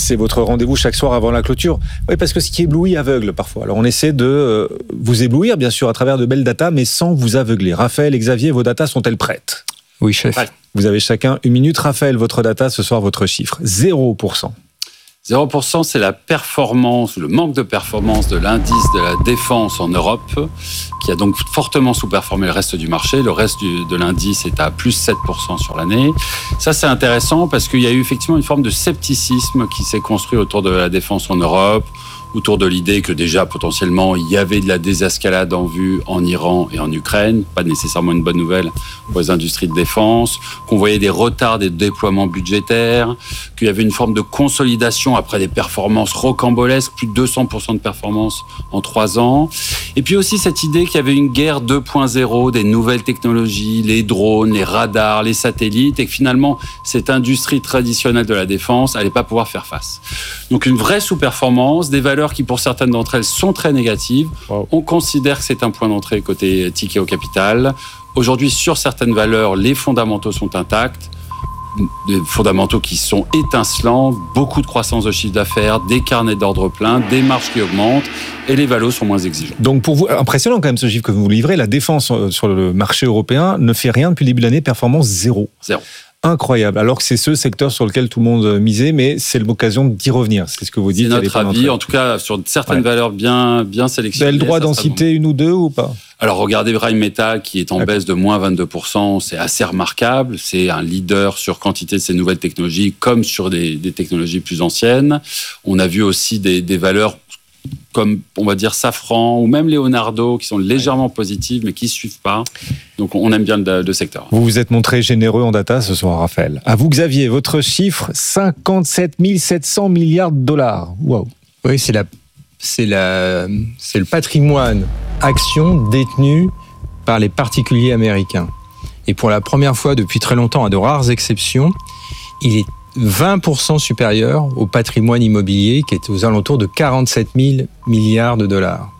C'est votre rendez-vous chaque soir avant la clôture. Oui, parce que ce qui éblouit aveugle parfois. Alors on essaie de euh, vous éblouir, bien sûr, à travers de belles datas, mais sans vous aveugler. Raphaël et Xavier, vos datas sont-elles prêtes ? Oui, chef. Ouais. Vous avez chacun une minute. Raphaël, votre data, ce soir, votre chiffre. zéro pour cent. zéro pour cent, c'est la performance, le manque de performance de l'indice de la défense en Europe, qui a donc fortement sous-performé le reste du marché. Le reste du, de l'indice est à plus sept pour cent sur l'année. Ça, c'est intéressant parce qu'il y a eu effectivement une forme de scepticisme qui s'est construit autour de la défense en Europe, autour de l'idée que déjà, potentiellement, il y avait de la désescalade en vue en Iran et en Ukraine. Pas nécessairement une bonne nouvelle pour les industries de défense. Qu'on voyait des retards des déploiements budgétaires. Qu'il y avait une forme de consolidation après des performances rocambolesques. Plus de deux cents pour cent de performance en trois ans. Et puis aussi cette idée qu'il y avait une guerre deux point zéro, des nouvelles technologies, les drones, les radars, les satellites. Et que finalement, cette industrie traditionnelle de la défense n'allait pas pouvoir faire face. Donc une vraie sous-performance, des valeurs qui pour certaines d'entre elles sont très négatives. Wow. On considère que c'est un point d'entrée côté Tikehau Capital. Aujourd'hui, sur certaines valeurs, les fondamentaux sont intacts. Des fondamentaux qui sont étincelants, beaucoup de croissance de chiffre d'affaires, des carnets d'ordre pleins, des marges qui augmentent et les valos sont moins exigeants. Donc pour vous, impressionnant quand même ce chiffre que vous livrez, la défense sur le marché européen ne fait rien depuis le début de l'année, performance zéro. Zéro. Incroyable, alors que c'est ce secteur sur lequel tout le monde misait, mais c'est l'occasion d'y revenir, c'est ce que vous dites. C'est notre avis, en tout cas sur certaines ouais. valeurs bien, bien sélectionnées. Vous avez le droit d'en citer une ou deux ou pas ? Alors regardez Rheinmetall qui est en baisse de moins vingt-deux pour cent, c'est assez remarquable, c'est un leader sur quantité de ces nouvelles technologies comme sur des, des technologies plus anciennes. On a vu aussi des, des valeurs comme, on va dire, Safran ou même Leonardo, qui sont légèrement positives, mais qui ne suivent pas. Donc, on aime bien le, le secteur. Vous vous êtes montré généreux en data ce soir, Raphaël. À vous, Xavier, votre chiffre, cinquante-sept mille sept cents milliards de dollars. Wow. Oui, c'est, la, c'est, la, c'est le patrimoine action détenu par les particuliers américains. Et pour la première fois depuis très longtemps, à de rares exceptions, il est vingt pour cent supérieur au patrimoine immobilier qui est aux alentours de quarante-sept mille milliards de dollars.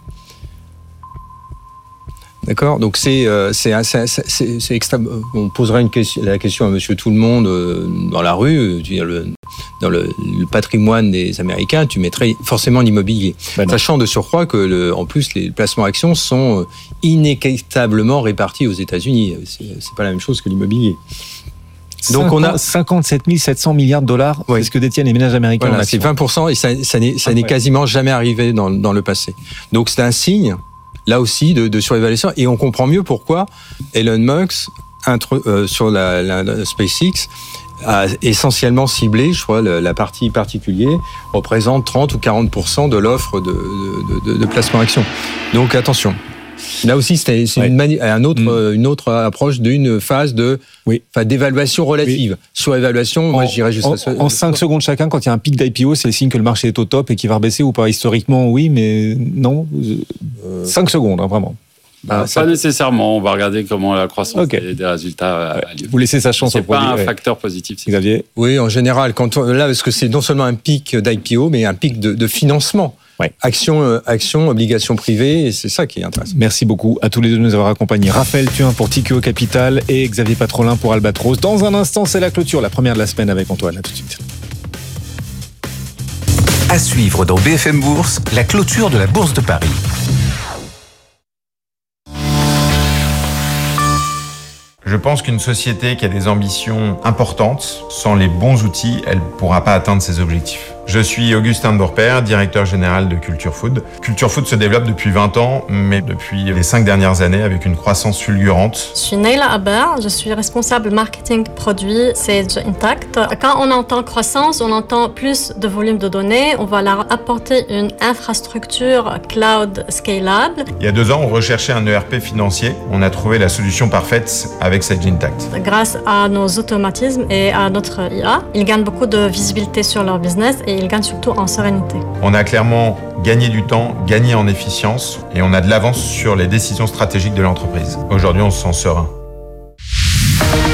D'accord ? Donc c'est, euh, c'est, c'est, c'est, c'est extra... On poserait une question, la question à monsieur tout le monde euh, dans la rue, tu veux dire, le, dans le, le patrimoine des Américains, tu mettrais forcément l'immobilier. Ben Sachant de surcroît que, le, en plus, les placements actions sont inéquitablement répartis aux États-Unis. C'est, c'est pas la même chose que l'immobilier. Donc on a cinquante-sept mille sept cents milliards de dollars, oui. C'est ce que détiennent les ménages américains. Voilà, c'est vingt pour cent et ça, ça n'est, ça n'est quasiment jamais arrivé dans, dans le passé. Donc c'est un signe, là aussi, de, de surévaluation. Et on comprend mieux pourquoi Elon Musk, intro, euh, sur la, la, la SpaceX, a essentiellement ciblé, je crois, la, la partie particulier représente trente ou quarante pour cent de l'offre de, de, de, de placement action. Donc attention. Là aussi, c'est, c'est ouais. une, mani- un autre, mmh. une autre approche d'une phase de, oui. d'évaluation relative. Oui. Surévaluation, moi, je dirais juste... En, ça, en cinq secondes chacun, quand il y a un pic d'I P O, c'est le signe que le marché est au top et qu'il va rebaisser ou pas. Historiquement, oui, mais non. Euh... cinq secondes, hein, vraiment. Bah, pas nécessairement. On va regarder comment la croissance okay. des, des résultats ouais. a lieu. Vous laissez sa chance c'est au produit. C'est pas un ouais. facteur positif. C'est Xavier ? Oui, en général. Quand on, là, parce que c'est non seulement un pic d'I P O, mais un pic de, de financement. Ouais. Action, euh, action, obligation privée, et c'est ça qui est intéressant. Merci beaucoup à tous les deux de nous avoir accompagnés. Raphaël Thuin pour Tikehau Capital et Xavier Patrolin pour Albatros. Dans un instant, c'est la clôture, la première de la semaine avec Antoine. À tout de suite. À suivre dans B F M Bourse, la clôture de la Bourse de Paris. Je pense qu'une société qui a des ambitions importantes, sans les bons outils, elle ne pourra pas atteindre ses objectifs. Je suis Augustin de Bourpère, directeur général de Culture Food. Culture Food se développe depuis vingt ans, mais depuis les cinq dernières années avec une croissance fulgurante. Je suis Neila Aber, je suis responsable marketing produit Sage Intact. Quand on entend croissance, on entend plus de volume de données. On va leur apporter une infrastructure cloud scalable. Il y a deux ans, on recherchait un E R P financier. On a trouvé la solution parfaite avec Sage Intact. Grâce à nos automatismes et à notre I A, ils gagnent beaucoup de visibilité sur leur business et ils gagnent surtout en sérénité. On a clairement gagné du temps, gagné en efficience et on a de l'avance sur les décisions stratégiques de l'entreprise. Aujourd'hui, on se sent serein.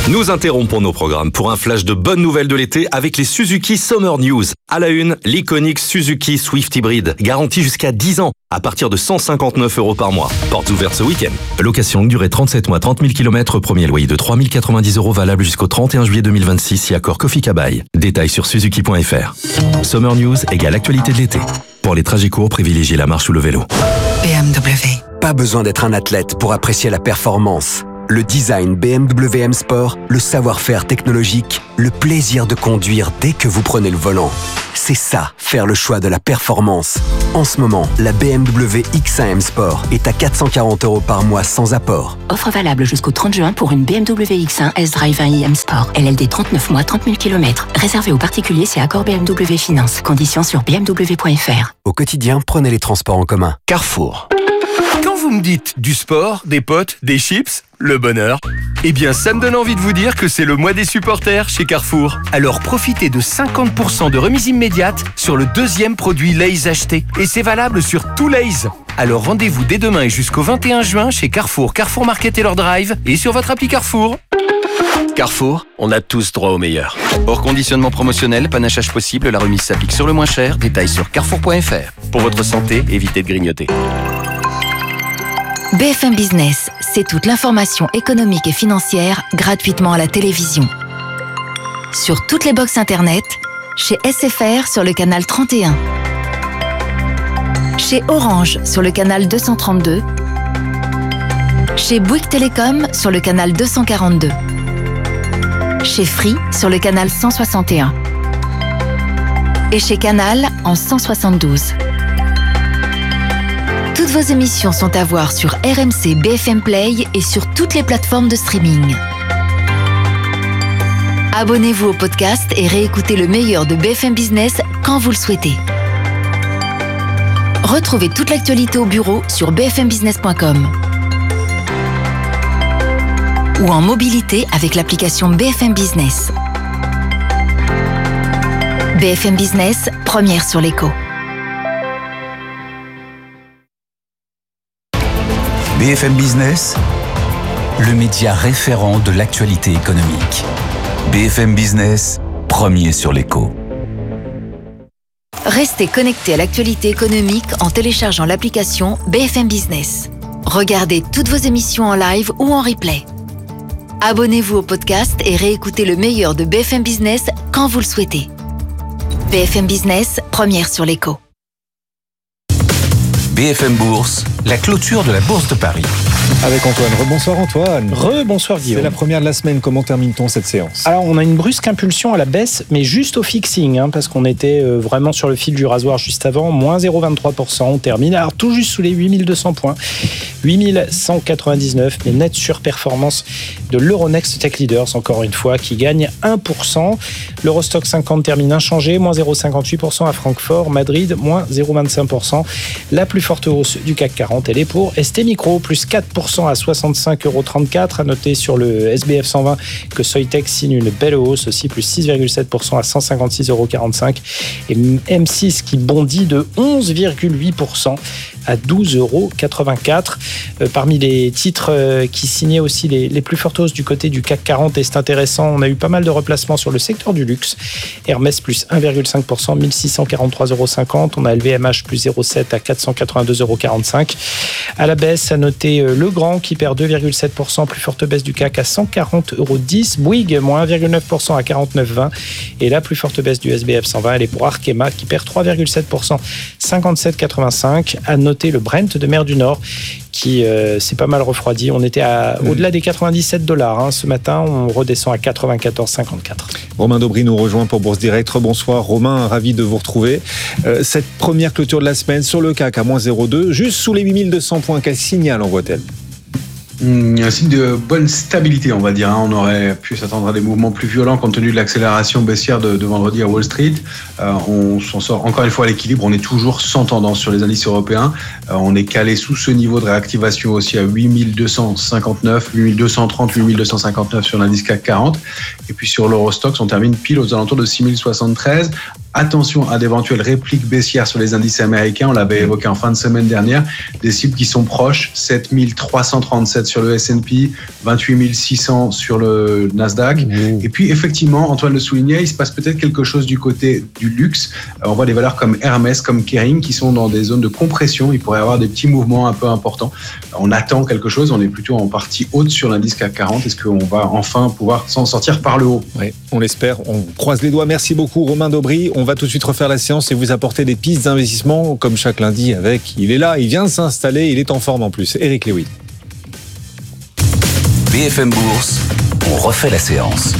Nous interrompons nos programmes pour un flash de bonnes nouvelles de l'été avec les Suzuki Summer News. À la une, l'iconique Suzuki Swift Hybrid, garantie jusqu'à dix ans, à partir de cent cinquante-neuf euros par mois. Portes ouvertes ce week-end. Location durée trente-sept mois, trente mille kilomètres, premier loyer de trois mille quatre-vingt-dix euros valable jusqu'au trente et un juillet deux mille vingt-six si accord Kofi Kabai. Détails sur suzuki point f r. Summer News égale actualité de l'été. Pour les trajets courts, privilégiez la marche ou le vélo. B M W. Pas besoin d'être un athlète pour apprécier la performance. Le design B M W M Sport, le savoir-faire technologique, le plaisir de conduire dès que vous prenez le volant. C'est ça, faire le choix de la performance. En ce moment, la B M W X un M Sport est à quatre cent quarante euros par mois sans apport. Offre valable jusqu'au trente juin pour une B M W X un S-Drive un i M Sport. L L D trente-neuf mois, trente mille kilomètres. Réservé aux particuliers, c'est accord B M W Finance. Conditions sur b m w point f r. Au quotidien, prenez les transports en commun. Carrefour. Quand vous me dites du sport, des potes, des chips, le bonheur, eh bien ça me donne envie de vous dire que c'est le mois des supporters chez Carrefour. Alors profitez de cinquante pour cent de remise immédiate sur le deuxième produit Lay's acheté. Et c'est valable sur tout Lay's. Alors rendez-vous dès demain et jusqu'au vingt et un juin chez Carrefour, Carrefour Market et leur Drive et sur votre appli Carrefour. Carrefour, on a tous droit au meilleur. Hors conditionnement promotionnel, panachage possible, la remise s'applique sur le moins cher. Détails sur carrefour point f r. Pour votre santé, évitez de grignoter. B F M Business, c'est toute l'information économique et financière gratuitement à la télévision. Sur toutes les box internet, chez S F R sur le canal trente et un, chez Orange sur le canal deux cent trente-deux, chez Bouygues Télécom sur le canal deux cent quarante-deux, chez Free sur le canal cent soixante et un et chez Canal en cent soixante-douze. Toutes vos émissions sont à voir sur R M C B F M Play et sur toutes les plateformes de streaming. Abonnez-vous au podcast et réécoutez le meilleur de B F M Business quand vous le souhaitez. Retrouvez toute l'actualité au bureau sur b f m business point com ou en mobilité avec l'application B F M Business. B F M Business, première sur l'écho. B F M Business, le média référent de l'actualité économique. B F M Business, premier sur l'écho. Restez connectés à l'actualité économique en téléchargeant l'application B F M Business. Regardez toutes vos émissions en live ou en replay. Abonnez-vous au podcast et réécoutez le meilleur de B F M Business quand vous le souhaitez. B F M Business, première sur l'écho. B F M Bourse, la clôture de la Bourse de Paris. Avec Antoine. Rebonsoir Antoine. Rebonsoir Guillaume. C'est la première de la semaine. Comment termine-t-on cette séance ? Alors on a une brusque impulsion à la baisse, mais juste au fixing, hein, parce qu'on était euh, vraiment sur le fil du rasoir juste avant. moins zéro virgule vingt-trois pour cent. On termine alors tout juste sous les huit mille deux cents points. huit mille cent quatre-vingt-dix-neuf, mais nette surperformance de l'Euronext Tech Leaders, encore une fois, qui gagne un pour cent. L'Eurostock cinquante termine inchangé, moins zéro virgule cinquante-huit pour cent à Francfort. Madrid, moins zéro virgule vingt-cinq pour cent. La plus forte hausse du C A C quarante, elle est pour S T Micro, plus quatre pour cent à soixante-cinq euros trente-quatre. À noter sur le S B F cent vingt que Soitec signe une belle hausse aussi, plus six virgule sept pour cent à cent cinquante-six euros quarante-cinq. Et M six qui bondit de onze virgule huit pour cent à douze euros quatre-vingt-quatre. Euh, parmi les titres euh, qui signaient aussi les, les plus fortes hausses du côté du C A C quarante, et c'est intéressant, on a eu pas mal de replacements sur le secteur du luxe. Hermès plus un virgule cinq pour cent, mille six cent quarante-trois euros cinquante. On a L V M H plus zéro virgule sept à quatre cent quatre-vingt-deux euros quarante-cinq. À la baisse, à noter euh, Legrand qui perd deux virgule sept pour cent, plus forte baisse du C A C à cent quarante euros dix. Bouygues, moins un virgule neuf pour cent à quarante-neuf euros vingt. Et la plus forte baisse du S B F cent vingt, elle est pour Arkema qui perd trois virgule sept pour cent, cinquante-sept virgule quatre-vingt-cinq. À noter le Brent de mer du Nord qui euh, s'est pas mal refroidi. On était à, mmh. au-delà des quatre-vingt-dix-sept dollars. Hein. Ce matin, on redescend à quatre-vingt-quatorze virgule cinquante-quatre. Romain Daubry nous rejoint pour Bourse Direct. Bonsoir Romain, ravi de vous retrouver. Euh, cette première clôture de la semaine sur le C A C à moins zéro virgule deux, juste sous les huit mille deux cents points. Quel signal envoie-t-elle ? Un signe de bonne stabilité, on va dire. On aurait pu s'attendre à des mouvements plus violents compte tenu de l'accélération baissière de, de vendredi à Wall Street. Euh, on s'en sort encore une fois à l'équilibre. On est toujours sans tendance sur les indices européens. Euh, on est calé sous ce niveau de réactivation aussi à huit mille deux cent cinquante-neuf, huit mille deux cent trente, huit mille deux cent cinquante-neuf sur l'indice C A C quarante. Et puis sur l'Eurostoxx, on termine pile aux alentours de six mille soixante-treize. attention à d'éventuelles répliques baissières sur les indices américains. On l'avait évoqué en fin de semaine dernière. Des cibles qui sont proches, sept mille trois cent trente-sept sur le S and P, vingt-huit mille six cents sur le Nasdaq. Mmh. Et puis, effectivement, Antoine le soulignait, il se passe peut-être quelque chose du côté du luxe. On voit des valeurs comme Hermès, comme Kering, qui sont dans des zones de compression. Il pourrait y avoir des petits mouvements un peu importants. On attend quelque chose. On est plutôt en partie haute sur l'indice C A C quarante. Est-ce qu'on va enfin pouvoir s'en sortir par le haut? Oui, on l'espère. On croise les doigts. Merci beaucoup, Romain Daubry. On va tout de suite refaire la séance et vous apporter des pistes d'investissement, comme chaque lundi avec... Il est là, il vient de s'installer, il est en forme en plus. Eric Lewin. B F M Bourse, on refait la séance.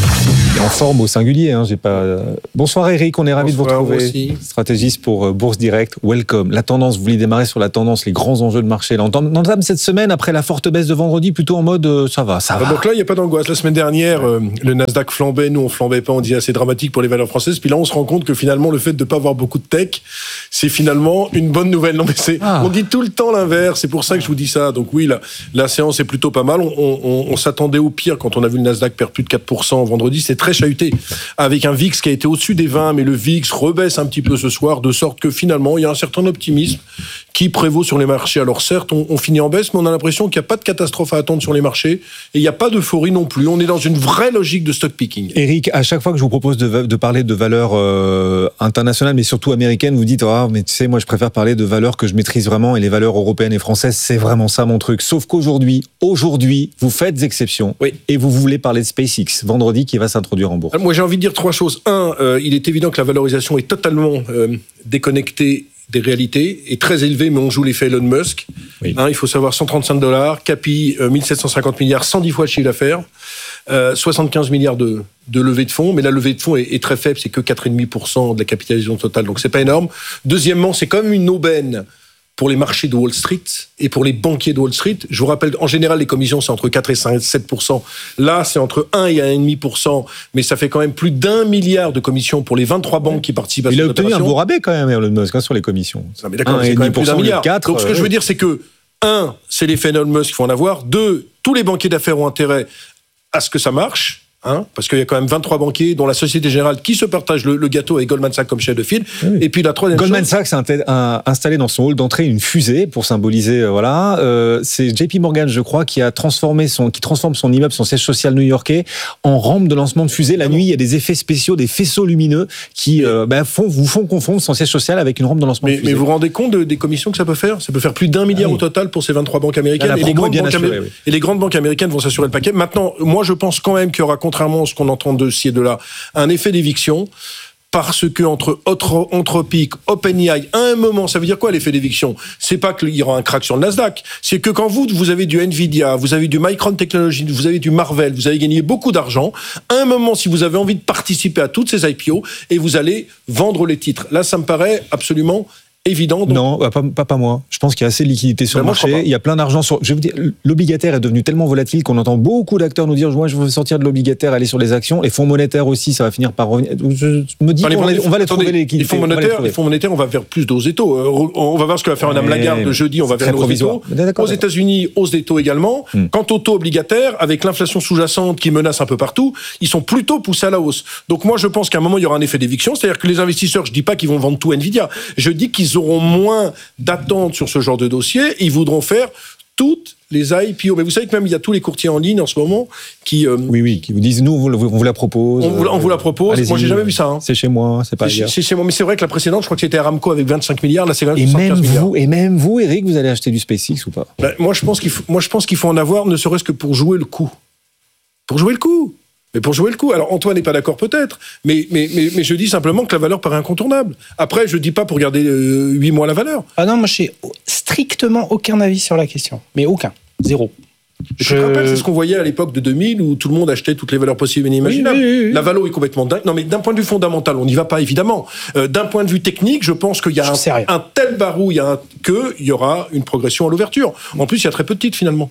En forme au singulier, hein, j'ai pas. Bonsoir Eric, on est ravi de vous retrouver. Aussi. Stratégiste pour Bourse Direct, welcome. La tendance, vous voulez démarrer sur la tendance, les grands enjeux de marché. Là, on entame cette semaine après la forte baisse de vendredi, plutôt en mode euh, ça va, ça va. Donc là, il n'y a pas d'angoisse. La semaine dernière, euh, le Nasdaq flambait, nous on flambait pas, on disait assez dramatique pour les valeurs françaises. Puis là, on se rend compte que finalement, le fait de ne pas avoir beaucoup de tech, c'est finalement une bonne nouvelle. Non mais c'est, ah. on dit tout le temps l'inverse. C'est pour ça que je vous dis ça. Donc oui, la, la séance est plutôt pas mal. On, on, on s'attendait au pire quand on a vu le Nasdaq perdre plus de quatre pour cent vendredi. C'est très chahuté. Avec un V I X qui a été au-dessus des vingt, mais le V I X rebaisse un petit peu ce soir, de sorte que finalement, il y a un certain optimisme qui prévaut sur les marchés. Alors certes, on, on finit en baisse, mais on a l'impression qu'il n'y a pas de catastrophe à attendre sur les marchés, et il n'y a pas d'euphorie non plus. On est dans une vraie logique de stock picking. Eric, à chaque fois que je vous propose de, de parler de valeurs euh, internationales, mais surtout américaines, vous dites, ah, mais tu sais, moi je préfère parler de valeurs que je maîtrise vraiment, et les valeurs européennes et françaises, c'est vraiment ça mon truc. Sauf qu'aujourd'hui, aujourd'hui, vous faites exception, oui. et vous voulez parler de SpaceX, vendredi, qui va s'introduire en bourse. Moi j'ai envie de dire trois choses. Un, euh, il est évident que la valorisation est totalement euh, déconnectée des réalités, est très élevée, mais on joue l'effet Elon Musk. Oui. Hein, il faut savoir cent trente-cinq dollars, Capi euh, mille sept cent cinquante milliards, cent dix fois le chiffre d'affaires, euh, soixante-quinze milliards de, de levée de fonds, mais la levée de fonds est, est très faible, c'est que quatre virgule cinq pour cent de la capitalisation totale, donc c'est pas énorme. Deuxièmement, c'est comme une aubaine pour les marchés de Wall Street et pour les banquiers de Wall Street. Je vous rappelle, en général, les commissions, c'est entre quatre et sept pour cent. Là, c'est entre un et un virgule cinq pour cent, mais ça fait quand même plus d'un milliard de commissions pour les vingt-trois banques qui participent à cette opération. Il a obtenu un beau rabais quand même, Elon Musk, hein, sur les commissions. Non, mais d'accord, c'est quand même plus d'un milliard. quatre, Donc, ce que euh, je veux dire, c'est que, un, c'est l'effet Elon Musk qu'il faut en avoir. Deux, tous les banquiers d'affaires ont intérêt à ce que ça marche. Hein, parce qu'il y a quand même vingt-trois banquiers, dont la Société Générale qui se partage le, le gâteau avec Goldman Sachs comme chef de file. Oui. Et puis la troisième Goldman chose... Sachs a, a installé dans son hall d'entrée une fusée pour symboliser. Euh, voilà, euh, c'est J P Morgan, je crois, qui a transformé son, qui transforme son immeuble, son siège social new-yorkais, en rampe de lancement de fusée. La ah nuit, il y a des effets spéciaux, des faisceaux lumineux qui mais... euh, bah, font, vous font confondre son siège social avec une rampe de lancement mais, de fusée. Mais vous vous rendez compte de, des commissions que ça peut faire ? Ça peut faire plus d'un milliard ah, oui. au total pour ces vingt-trois banques américaines. Là, et, les grandes bien banques assurée, amé... oui. et les grandes banques américaines vont s'assurer le paquet. Maintenant, moi, je pense quand même qu'il y aura, contrairement à ce qu'on entend de ci et de là, un effet d'éviction, parce que entre Anthropic, OpenAI, à un moment, ça veut dire quoi l'effet d'éviction ? C'est pas qu'il y aura un crack sur le Nasdaq, c'est que quand vous, vous avez du Nvidia, vous avez du Micron Technology, vous avez du Marvell, vous avez gagné beaucoup d'argent, à un moment, si vous avez envie de participer à toutes ces I P O, et vous allez vendre les titres. Là, ça me paraît absolument évident. Donc... Non, pas, pas, pas moi. Je pense qu'il y a assez de liquidité sur ben le marché. Il y a plein d'argent sur. Je vais vous dire, l'obligataire est devenu tellement volatile qu'on entend beaucoup d'acteurs nous dire moi, je veux sortir de l'obligataire, aller sur les actions. Les fonds monétaires aussi, ça va finir par revenir. Je me dis qu'on on va les trouver les liquidités. Les fonds monétaires, les, les fonds monétaires, on va vers plus de hausse des taux. On va voir ce que va faire Mme Lagarde le jeudi. On va vers une hausse des taux. Aux États-Unis, hausse des taux également. Hmm. Quant aux taux obligataires, avec l'inflation sous-jacente qui menace un peu partout, ils sont plutôt poussés à la hausse. Donc moi, je pense qu'à un moment, il y aura un effet d'éviction. C'est-à-dire que les investisseurs, je dis pas qu'ils vont vendre tout Nvidia. Je dis qu'ils auront moins d'attente sur ce genre de dossier, ils voudront faire toutes les I P O. Mais vous savez que même il y a tous les courtiers en ligne en ce moment qui... Euh, oui, oui, qui vous disent, nous, on vous, on vous la propose. On vous, on vous la propose. Allez-y. Moi, j'ai jamais vu ça. Hein. C'est chez moi, c'est pas ailleurs. C'est chez moi, mais c'est vrai que la précédente, je crois que c'était Aramco avec vingt-cinq milliards, là c'est et même vous, et même vous, Eric, vous allez acheter du SpaceX ou pas ? Ben, moi, je pense qu'il faut, moi, je pense qu'il faut en avoir, ne serait-ce que pour jouer le coup. Pour jouer le coup. Mais pour jouer le coup. Alors, Antoine n'est pas d'accord peut-être, mais, mais, mais, mais je dis simplement que la valeur paraît incontournable. Après, je ne dis pas pour garder euh, huit mois la valeur. Ah non, moi, je n'ai strictement aucun avis sur la question. Mais aucun. Zéro. Je, je... me rappelle, c'est ce qu'on voyait à l'époque de deux mille, où tout le monde achetait toutes les valeurs possibles et inimaginables. Oui, oui, oui. La valo est complètement dingue. Non, mais d'un point de vue fondamental, on n'y va pas, évidemment. Euh, d'un point de vue technique, je pense qu'il y a un, un tel barouille qu'il y aura une progression à l'ouverture. En plus, il y a très peu de titres, finalement.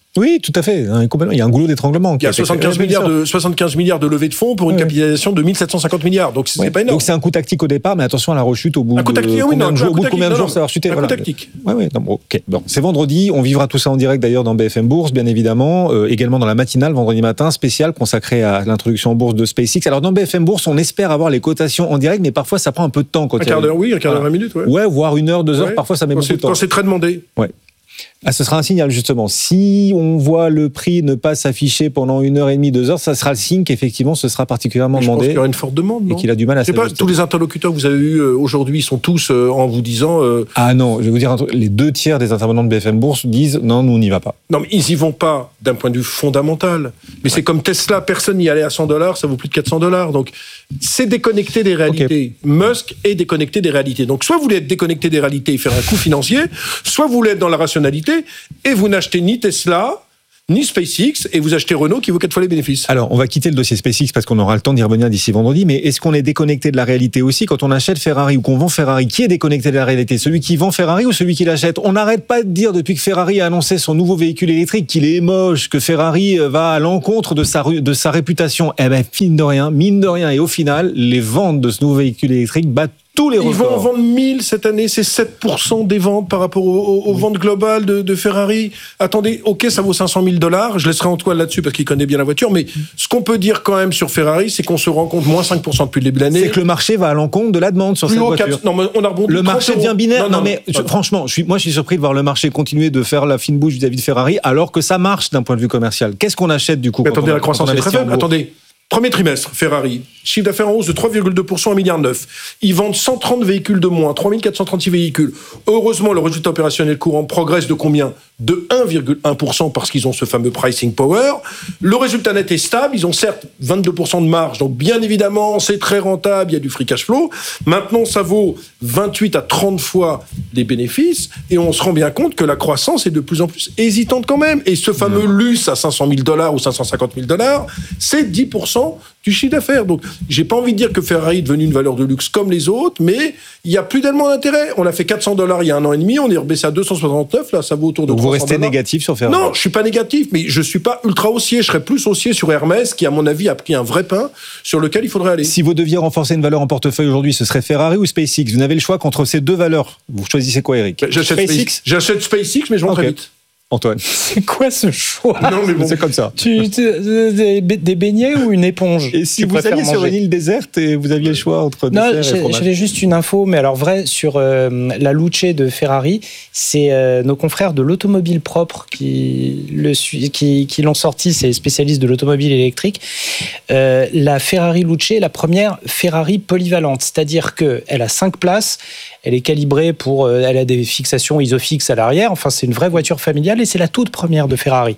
Oui, tout à fait. Il y a un goulot d'étranglement. Il y a soixante-quinze milliards de, soixante-quinze milliards de levée de fonds pour une ouais. capitalisation de mille sept cent cinquante milliards. Donc, c'est ouais. pas énorme. Donc, c'est un coup tactique au départ, mais attention à la rechute au bout un de, tactique, combien, oui, non, de jours, au bout de combien de jours non, ça va rechuter. Un voilà. coup tactique. Ouais, ouais, non, bon, okay. bon, c'est vendredi. On vivra tout ça en direct d'ailleurs dans B F M Bourse, bien évidemment. Euh, également dans la matinale, vendredi matin, spécial consacré à l'introduction en bourse de SpaceX. Alors, dans B F M Bourse, on espère avoir les cotations en direct, mais parfois, ça prend un peu de temps. Quand un quart d'heure, oui, un quart d'heure, vingt minutes. Ouais. ouais, voire une heure, deux heures. Ouais. Parfois, ça met beaucoup de temps. Quand c'est très demandé. Ouais. Ah, ce sera un signal justement. Si on voit le prix ne pas s'afficher pendant une heure et demie, deux heures, ça sera le signe qu'effectivement ce sera particulièrement je demandé. Je pense qu'il y aura une forte demande, non ? Et qu'il a du mal à s'ajuster. Tous les interlocuteurs que vous avez eus aujourd'hui sont tous euh, en vous disant... Euh... Ah non, je vais vous dire un truc. Les deux tiers des intervenants de B F M Bourse disent non, nous on n'y va pas. Non, mais ils n'y vont pas d'un point de vue fondamental. Mais ouais. c'est comme Tesla, personne n'y allait à cent dollars, ça vaut plus de quatre cents dollars. Donc c'est déconnecté des réalités. Okay. Musk est déconnecté des réalités. Donc soit vous voulez être déconnecté des réalités et faire un coup financier, soit vous voulez être dans la rationalité et vous n'achetez ni Tesla, ni SpaceX, et vous achetez Renault qui vaut quatre fois les bénéfices. Alors, on va quitter le dossier SpaceX parce qu'on aura le temps d'y revenir d'ici vendredi, mais est-ce qu'on est déconnecté de la réalité aussi quand on achète Ferrari ou qu'on vend Ferrari ? Qui est déconnecté de la réalité ? Celui qui vend Ferrari ou celui qui l'achète ? On n'arrête pas de dire depuis que Ferrari a annoncé son nouveau véhicule électrique qu'il est moche, que Ferrari va à l'encontre de sa, de sa réputation. Eh ben, mine de rien, mine de rien, et au final, les ventes de ce nouveau véhicule électrique battent tous les records. Ils vont en vendre mille cette année, c'est sept pour cent des ventes par rapport aux, aux ventes globales de, de Ferrari. Attendez, ok, ça vaut cinq cent mille dollars, je laisserai Antoine là-dessus parce qu'il connaît bien la voiture, mais ce qu'on peut dire quand même sur Ferrari, c'est qu'on se rend compte, moins cinq pour cent depuis le début de l'année. C'est que le marché va à l'encontre de la demande sur Plus cette haut, voiture. quatre... Non, mais on a rebondi le marché devient binaire. Non, non, non mais je, franchement, je suis, moi je suis surpris de voir le marché continuer de faire la fine bouche vis-à-vis de Ferrari alors que ça marche d'un point de vue commercial. Qu'est-ce qu'on achète du coup ? Mais attendez, on, la croissance est très faible. Attendez. Premier trimestre, Ferrari, chiffre d'affaires en hausse de trois virgule deux pour cent, un virgule neuf milliard. Ils vendent cent trente véhicules de moins, trois mille quatre cent trente-six véhicules. Heureusement, le résultat opérationnel courant progresse de combien ? De un virgule un pour cent parce qu'ils ont ce fameux pricing power. Le résultat net est stable. Ils ont certes vingt-deux pour cent de marge. Donc, bien évidemment, c'est très rentable. Il y a du free cash flow. Maintenant, ça vaut vingt-huit à trente fois les bénéfices. Et on se rend bien compte que la croissance est de plus en plus hésitante quand même. Et ce fameux luxe à cinq cent mille dollars ou cinq cent cinquante mille dollars, c'est dix pour cent du chiffre d'affaires. Donc, j'ai pas envie de dire que Ferrari est devenu une valeur de luxe comme les autres, mais il y a plus tellement d'intérêt. On a fait quatre cents dollars il y a un an et demi, on est rebaissé à deux cent soixante-neuf, là, ça vaut autour de Donc trois cents vous restez dollars. Négatif sur Ferrari ? Non, je suis pas négatif, mais je suis pas ultra haussier. Je serais plus haussier sur Hermès, qui, à mon avis, a pris un vrai pain sur lequel il faudrait aller. Si vous deviez renforcer une valeur en portefeuille aujourd'hui, ce serait Ferrari ou SpaceX ? Vous n'avez le choix qu'entre ces deux valeurs. Vous choisissez quoi, Eric ? J'achète SpaceX. J'achète SpaceX, mais je vends okay. très vite. Antoine. C'est quoi ce choix ? Non, mais bon. C'est comme ça. Tu, tu, des, des beignets ou une éponge ? Et si vous alliez manger sur une île déserte et vous aviez le choix entre non, dessert et fromage ? J'avais juste une info, mais alors vrai, sur euh, la Luce de Ferrari, c'est euh, nos confrères de l'automobile propre qui, le, qui, qui l'ont sorti, c'est les spécialistes de l'automobile électrique. Euh, la Ferrari Luce est la première Ferrari polyvalente, c'est-à-dire qu'elle a cinq places, elle est calibrée pour, elle a des fixations isofixes à l'arrière. Enfin, c'est une vraie voiture familiale et c'est la toute première de Ferrari.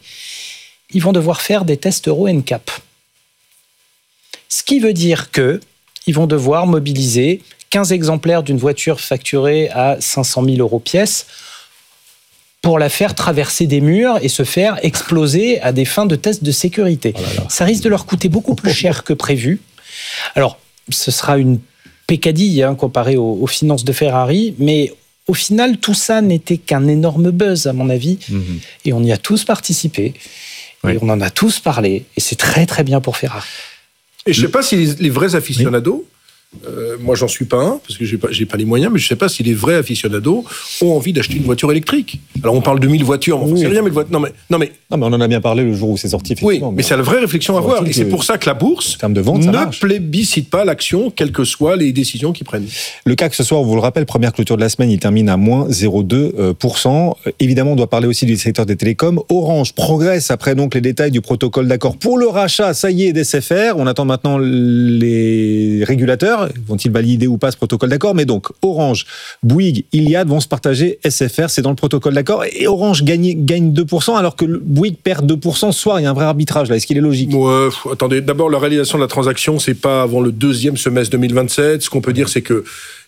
Ils vont devoir faire des tests Euro N C A P. Ce qui veut dire que ils vont devoir mobiliser quinze exemplaires d'une voiture facturée à cinq cent mille euros pièce pour la faire traverser des murs et se faire exploser à des fins de tests de sécurité. Oh là là. Ça risque de leur coûter beaucoup plus cher que prévu. Alors, ce sera une pécadille hein, comparé aux, aux finances de Ferrari, mais au final, tout ça n'était qu'un énorme buzz, à mon avis, mmh. et on y a tous participé, oui. et on en a tous parlé, et c'est très très bien pour Ferrari. Et je ne sais pas si les, les vrais aficionados, euh, moi j'en suis pas un, parce que j'ai pas, j'ai pas les moyens, mais je ne sais pas si les vrais aficionados ont envie d'acheter une voiture électrique. Alors on parle de mille voitures, mais oui. c'est rien, mais, non, mais, non, mais... non mais on en a bien parlé le jour où c'est sorti, effectivement. Oui, mais, mais c'est la vraie réflexion à avoir, et c'est pour ça que la bourse de vente, ne plébiscite pas l'action, quelles que soient les décisions qu'ils prennent. Le C A C ce soir, on vous le rappelle, première clôture de la semaine, il termine à moins zéro virgule deux pour cent. Évidemment, on doit parler aussi du secteur des télécoms. Orange progresse après donc les détails du protocole d'accord pour le rachat, ça y est, d'S F R. On attend maintenant les régulateurs, vont-ils valider ou pas ce protocole d'accord, mais donc Orange, Bouygues, Iliad vont se partager S F R, c'est dans le protocole d'accord, et Orange gagne, gagne deux pour cent alors que Bouygues perd deux pour cent ce soir, il y a un vrai arbitrage là, est-ce qu'il est logique ? Ouais, attendez, d'abord la réalisation de la transaction, c'est pas avant le deuxième semestre deux mille vingt-sept, ce qu'on peut dire c'est que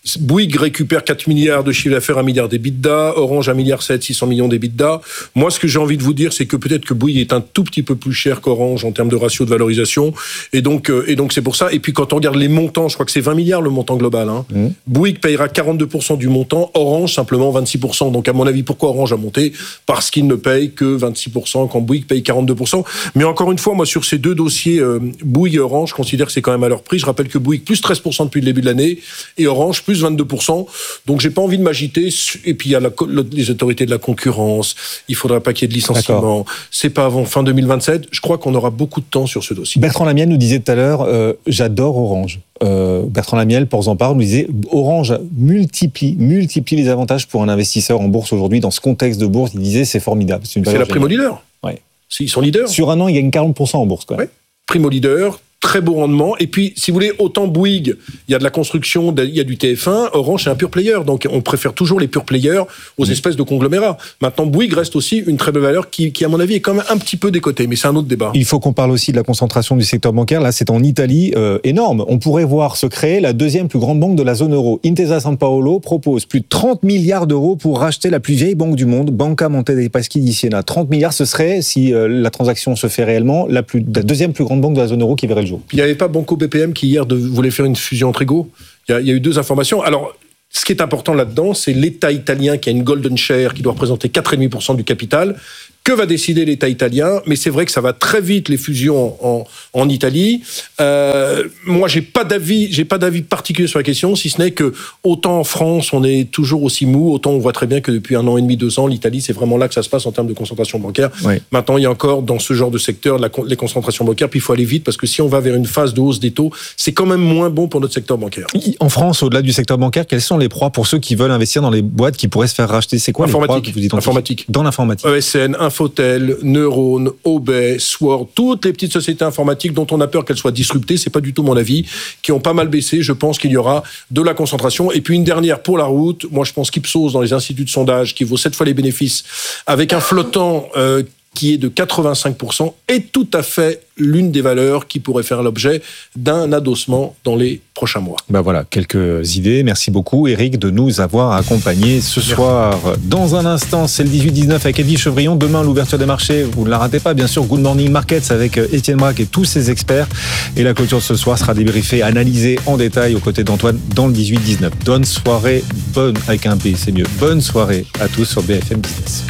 Bouygues récupère quatre milliards de chiffre d'affaires, un milliard d'EBITDA, Orange un milliard sept, six cents millions d'EBITDA. Moi, ce que j'ai envie de vous dire, c'est que peut-être que Bouygues est un tout petit peu plus cher qu'Orange en termes de ratio de valorisation. Et donc, euh, et donc c'est pour ça. Et puis quand on regarde les montants, je crois que c'est vingt milliards le montant global. Hein. Mmh. Bouygues payera quarante-deux pour cent du montant, Orange simplement vingt-six pour cent. Donc à mon avis, pourquoi Orange a monté ? Parce qu'il ne paye que vingt-six pour cent quand Bouygues paye quarante-deux pour cent. Mais encore une fois, moi sur ces deux dossiers, euh, Bouygues et Orange, je considère que c'est quand même à leur prix. Je rappelle que Bouygues plus treize pour cent depuis le début de l'année et Orange plus vingt-deux pour cent. Donc j'ai pas envie de m'agiter. Et puis il y a la, les autorités de la concurrence. Il faudra pas qu'il y ait de licenciement. D'accord. C'est pas avant fin deux mille vingt-sept. Je crois qu'on aura beaucoup de temps sur ce dossier. Bertrand Lamiel nous disait tout à l'heure, euh, j'adore Orange. Euh, Bertrand Lamiel, pour en parler, nous disait Orange multiplie, multiplie les avantages pour un investisseur en bourse aujourd'hui. Dans ce contexte de bourse, il disait c'est formidable. C'est, une c'est la primo leader. Ouais. Ils sont leaders. Sur un an, ils gagnent quarante pour cent en bourse. Quoi. Ouais. Primo leader. Très beau rendement. Et puis, si vous voulez, autant Bouygues, il y a de la construction, il y a du T F un, Orange, c'est un pure player. Donc, on préfère toujours les pure players aux mmh. espèces de conglomérats. Maintenant, Bouygues reste aussi une très belle valeur qui, qui, à mon avis, est quand même un petit peu décotée. Mais c'est un autre débat. Il faut qu'on parle aussi de la concentration du secteur bancaire. Là, c'est en Italie, euh, énorme. On pourrait voir se créer la deuxième plus grande banque de la zone euro. Intesa Sanpaolo propose plus de trente milliards d'euros pour racheter la plus vieille banque du monde, Banca Monte dei Paschi di Siena. trente milliards, ce serait, si euh, la transaction se fait réellement, la, plus, la deuxième plus grande banque de la zone euro qui verrait le jour. Il n'y avait pas Banco B P M qui hier de, voulait faire une fusion entre égaux. Il y, a, il y a eu deux informations. Alors, ce qui est important là-dedans, c'est l'État italien qui a une golden share qui doit représenter quatre virgule cinq pour cent du capital. Que va décider l'État italien ? Mais c'est vrai que ça va très vite, les fusions en, en Italie. Euh, moi, j'ai pas d'avis, j'ai pas d'avis particulier sur la question, si ce n'est que autant en France, on est toujours aussi mou, autant on voit très bien que depuis un an et demi, deux ans, l'Italie, c'est vraiment là que ça se passe en termes de concentration bancaire. Oui. Maintenant, il y a encore dans ce genre de secteur la, les concentrations bancaires, puis il faut aller vite parce que si on va vers une phase de hausse des taux, c'est quand même moins bon pour notre secteur bancaire. En France, au-delà du secteur bancaire, quelles sont les proies pour ceux qui veulent investir dans les boîtes qui pourraient se faire racheter ? C'est quoi les proies que vous identifiez ? Informatique. Dans l'informatique. E S N, Infotel, Neurone, Obey, Sword, toutes les petites sociétés informatiques dont on a peur qu'elles soient disruptées, c'est pas du tout mon avis, qui ont pas mal baissé. Je pense qu'il y aura de la concentration. Et puis une dernière pour la route. Moi, je pense qu'Ipsos, dans les instituts de sondage, qui vaut sept fois les bénéfices, avec un flottant euh, qui est de quatre-vingt-cinq pour cent, est tout à fait l'une des valeurs qui pourrait faire l'objet d'un adossement dans les prochains mois. Ben voilà, quelques idées. Merci beaucoup, Eric, de nous avoir accompagnés ce Merci. soir. Dans un instant, c'est le dix-huit dix-neuf avec Edwige Chevrillon. Demain, l'ouverture des marchés, vous ne la ratez pas, bien sûr. Good Morning Markets avec Étienne Braque et tous ses experts. Et la clôture de ce soir sera débriefée, analysée en détail aux côtés d'Antoine dans le dix-huit dix-neuf. Bonne soirée, bonne avec un B, c'est mieux. Bonne soirée à tous sur B F M Business.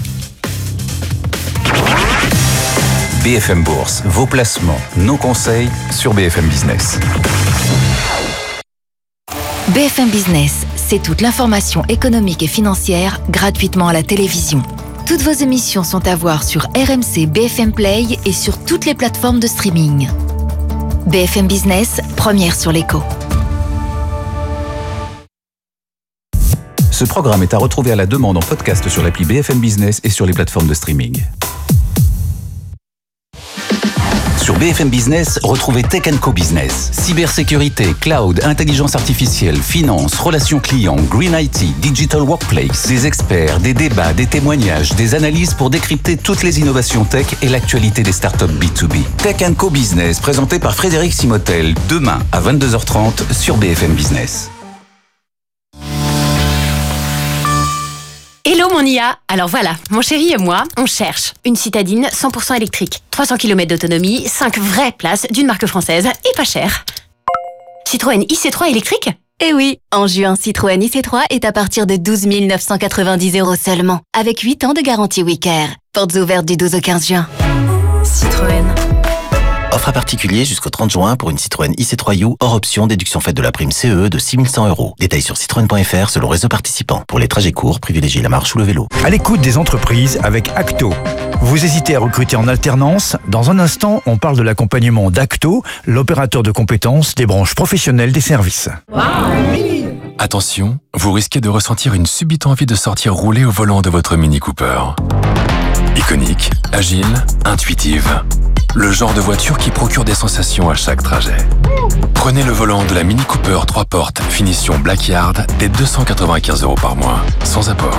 B F M Bourse, vos placements, nos conseils sur B F M Business. B F M Business, c'est toute l'information économique et financière gratuitement à la télévision. Toutes vos émissions sont à voir sur R M C B F M Play et sur toutes les plateformes de streaming. B F M Business, première sur l'écho. Ce programme est à retrouver à la demande en podcast sur l'appli B F M Business et sur les plateformes de streaming. Sur B F M Business, retrouvez Tech and Co Business. Cybersécurité, cloud, intelligence artificielle, finance, relations clients, green I T, digital workplace. Des experts, des débats, des témoignages, des analyses pour décrypter toutes les innovations tech et l'actualité des startups B deux B. Tech and Co Business, présenté par Frédéric Simotel, demain à vingt-deux heures trente sur B F M Business. Hello mon I A. Alors voilà, mon chéri et moi, on cherche une citadine cent pour cent électrique, trois cents kilomètres d'autonomie, cinq vraies places d'une marque française et pas cher. Citroën I C trois électrique ? Eh oui, en juin, Citroën I C trois est à partir de douze mille neuf cent quatre-vingt-dix euros seulement, avec huit ans de garantie WeCare. Portes ouvertes du douze au quinze juin. Citroën. Offre à particulier jusqu'au trente juin pour une Citroën I C trois U hors option déduction faite de la prime C E de six mille cent euros. Détails sur citroën point f r selon réseau participant. Pour les trajets courts, privilégiez la marche ou le vélo. À l'écoute des entreprises avec Acto. Vous hésitez à recruter en alternance ? Dans un instant, on parle de l'accompagnement d'Acto, l'opérateur de compétences des branches professionnelles des services. Wow. Attention, vous risquez de ressentir une subite envie de sortir rouler au volant de votre Mini Cooper. Iconique, agile, intuitive. Le genre de voiture qui procure des sensations à chaque trajet. Prenez le volant de la Mini Cooper trois portes, finition Blackyard, dès deux cent quatre-vingt-quinze euros par mois, sans apport.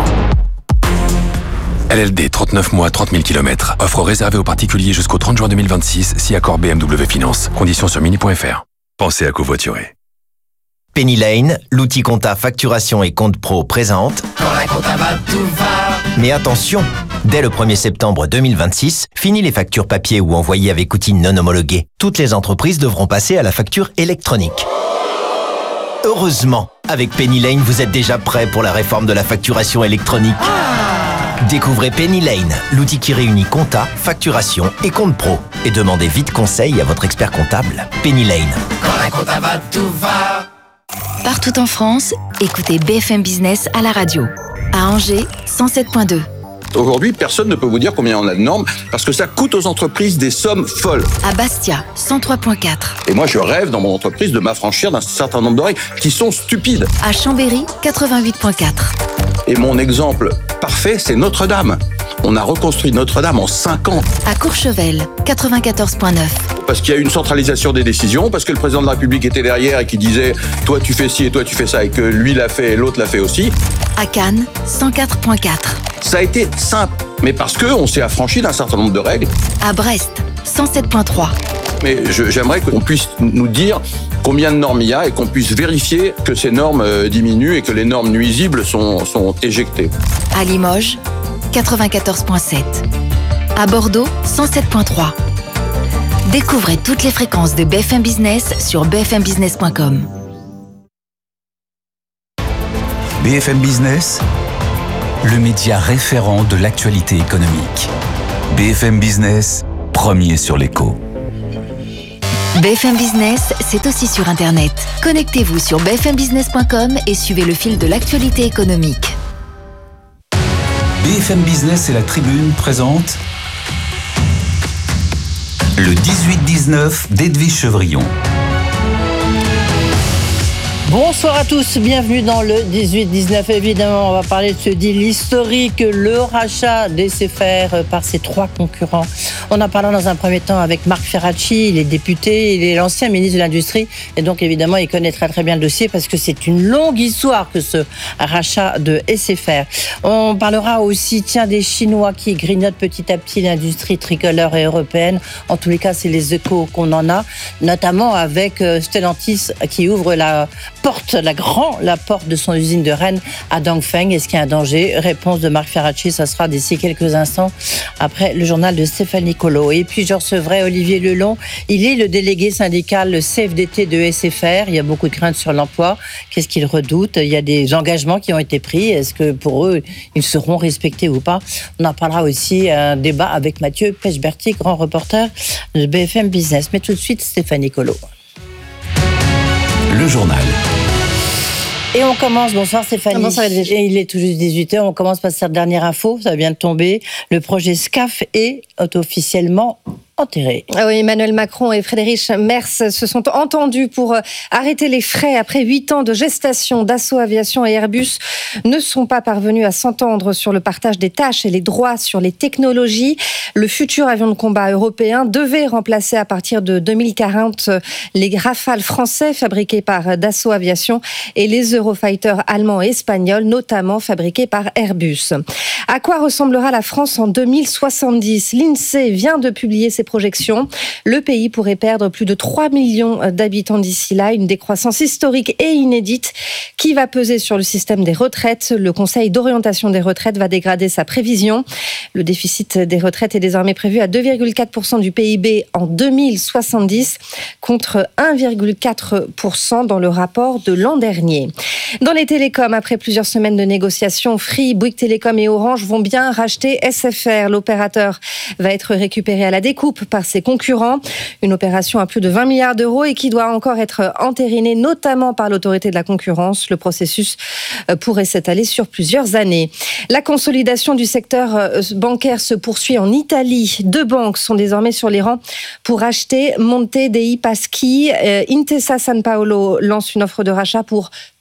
L L D, trente-neuf mois, trente mille kilomètres. Offre réservée aux particuliers jusqu'au trente juin deux mille vingt-six, si accord B M W Finance. Conditions sur mini point f r. Pensez à covoiturer. Penny Lane, l'outil compta facturation et compte pro présente. Quand la compta va, tout va. Mais attention, dès le premier septembre deux mille vingt-six, fini les factures papier ou envoyées avec outils non homologués. Toutes les entreprises devront passer à la facture électronique. Heureusement, avec Penny Lane, vous êtes déjà prêt pour la réforme de la facturation électronique. Découvrez Penny Lane, l'outil qui réunit compta, facturation et compte pro. Et demandez vite conseil à votre expert comptable. Penny Lane. Quand la compta va, tout va. Partout en France, écoutez B F M Business à la radio. À Angers, cent sept virgule deux. Aujourd'hui, personne ne peut vous dire combien on a de normes parce que ça coûte aux entreprises des sommes folles. À Bastia, cent trois virgule quatre. Et moi, je rêve dans mon entreprise de m'affranchir d'un certain nombre de règles qui sont stupides. À Chambéry, quatre-vingt-huit virgule quatre. Et mon exemple parfait, c'est Notre-Dame. On a reconstruit Notre-Dame en cinq ans. À Courchevel, quatre-vingt-quatorze virgule neuf. Parce qu'il y a eu une centralisation des décisions, parce que le président de la République était derrière et qui disait « toi tu fais ci et toi tu fais ça » et que lui l'a fait et l'autre l'a fait aussi. À Cannes, cent quatre virgule quatre. Ça a été simple, mais parce qu'on s'est affranchi d'un certain nombre de règles. À Brest, cent sept virgule trois. Mais je, j'aimerais qu'on puisse nous dire combien de normes il y a et qu'on puisse vérifier que ces normes euh, diminuent et que les normes nuisibles sont, sont éjectées. À Limoges, quatre-vingt-quatorze virgule sept. À Bordeaux, cent sept virgule trois. Découvrez toutes les fréquences de B F M Business sur b f m business point com. B F M Business, le média référent de l'actualité économique. B F M Business, premier sur l'écho. B F M Business, c'est aussi sur Internet. Connectez-vous sur b f m business point com et suivez le fil de l'actualité économique. B F M Business et la Tribune présentent le dix-huit dix-neuf d'Edwige Chevrillon. Bonsoir à tous, bienvenue dans le dix-huit dix-neuf. Évidemment, on va parler de ce deal historique, le rachat d'S F R par ses trois concurrents. On en parlera dans un premier temps avec Marc Ferracci, il est député, il est l'ancien ministre de l'Industrie et donc évidemment il connaît très très bien le dossier parce que c'est une longue histoire que ce rachat de S F R. On parlera aussi tiens, des Chinois qui grignotent petit à petit l'industrie tricolore et européenne. En tous les cas, c'est les échos qu'on en a, notamment avec Stellantis qui ouvre la porte, la grand, la porte de son usine de Rennes à Dongfeng. Est-ce qu'il y a un danger? Réponse de Marc Ferracci, ça sera d'ici quelques instants après le journal de Stéphanie Colo. Et puis je recevrai Olivier Lelon, il est le délégué syndical C F D T de S F R. Il y a beaucoup de craintes sur l'emploi. Qu'est-ce qu'il redoute? Il y a des engagements qui ont été pris. Est-ce que pour eux, ils seront respectés ou pas? On en parlera aussi, un débat avec Mathieu Pechberti, grand reporter de B F M Business. Mais tout de suite, Stéphanie Colo. Le journal. Et on commence, bonsoir Stéphanie. Bonsoir, et il est tout juste dix-huit heures, on commence par cette dernière info, ça vient de tomber. Le projet S C A F est officiellement enterré. Ah oui, Emmanuel Macron et Friedrich Merz se sont entendus pour arrêter les frais après huit ans de gestation. Dassault Aviation et Airbus ne sont pas parvenus à s'entendre sur le partage des tâches et les droits sur les technologies. Le futur avion de combat européen devait remplacer à partir de deux mille quarante les Rafale français fabriqués par Dassault Aviation et les Eurofighter allemands et espagnols, notamment fabriqués par Airbus. À quoi ressemblera la France en deux mille soixante-dix? L'INSEE vient de publier ses projections. Le pays pourrait perdre plus de trois millions d'habitants d'ici là, une décroissance historique et inédite qui va peser sur le système des retraites. Le Conseil d'orientation des retraites va dégrader sa prévision. Le déficit des retraites est désormais prévu à deux virgule quatre pour cent du P I B en deux mille soixante-dix contre un virgule quatre pour cent dans le rapport de l'an dernier. Dans les télécoms, après plusieurs semaines de négociations, Free, Bouygues Télécom et Orange vont bien racheter S F R. L'opérateur va être récupéré à la découpe par ses concurrents. Une opération à plus de vingt milliards d'euros et qui doit encore être entérinée, notamment par l'autorité de la concurrence. Le processus pourrait s'étaler sur plusieurs années. La consolidation du secteur bancaire se poursuit en Italie. Deux banques sont désormais sur les rangs pour acheter Monte dei Paschi. Intesa San Paolo lance une offre de rachat pour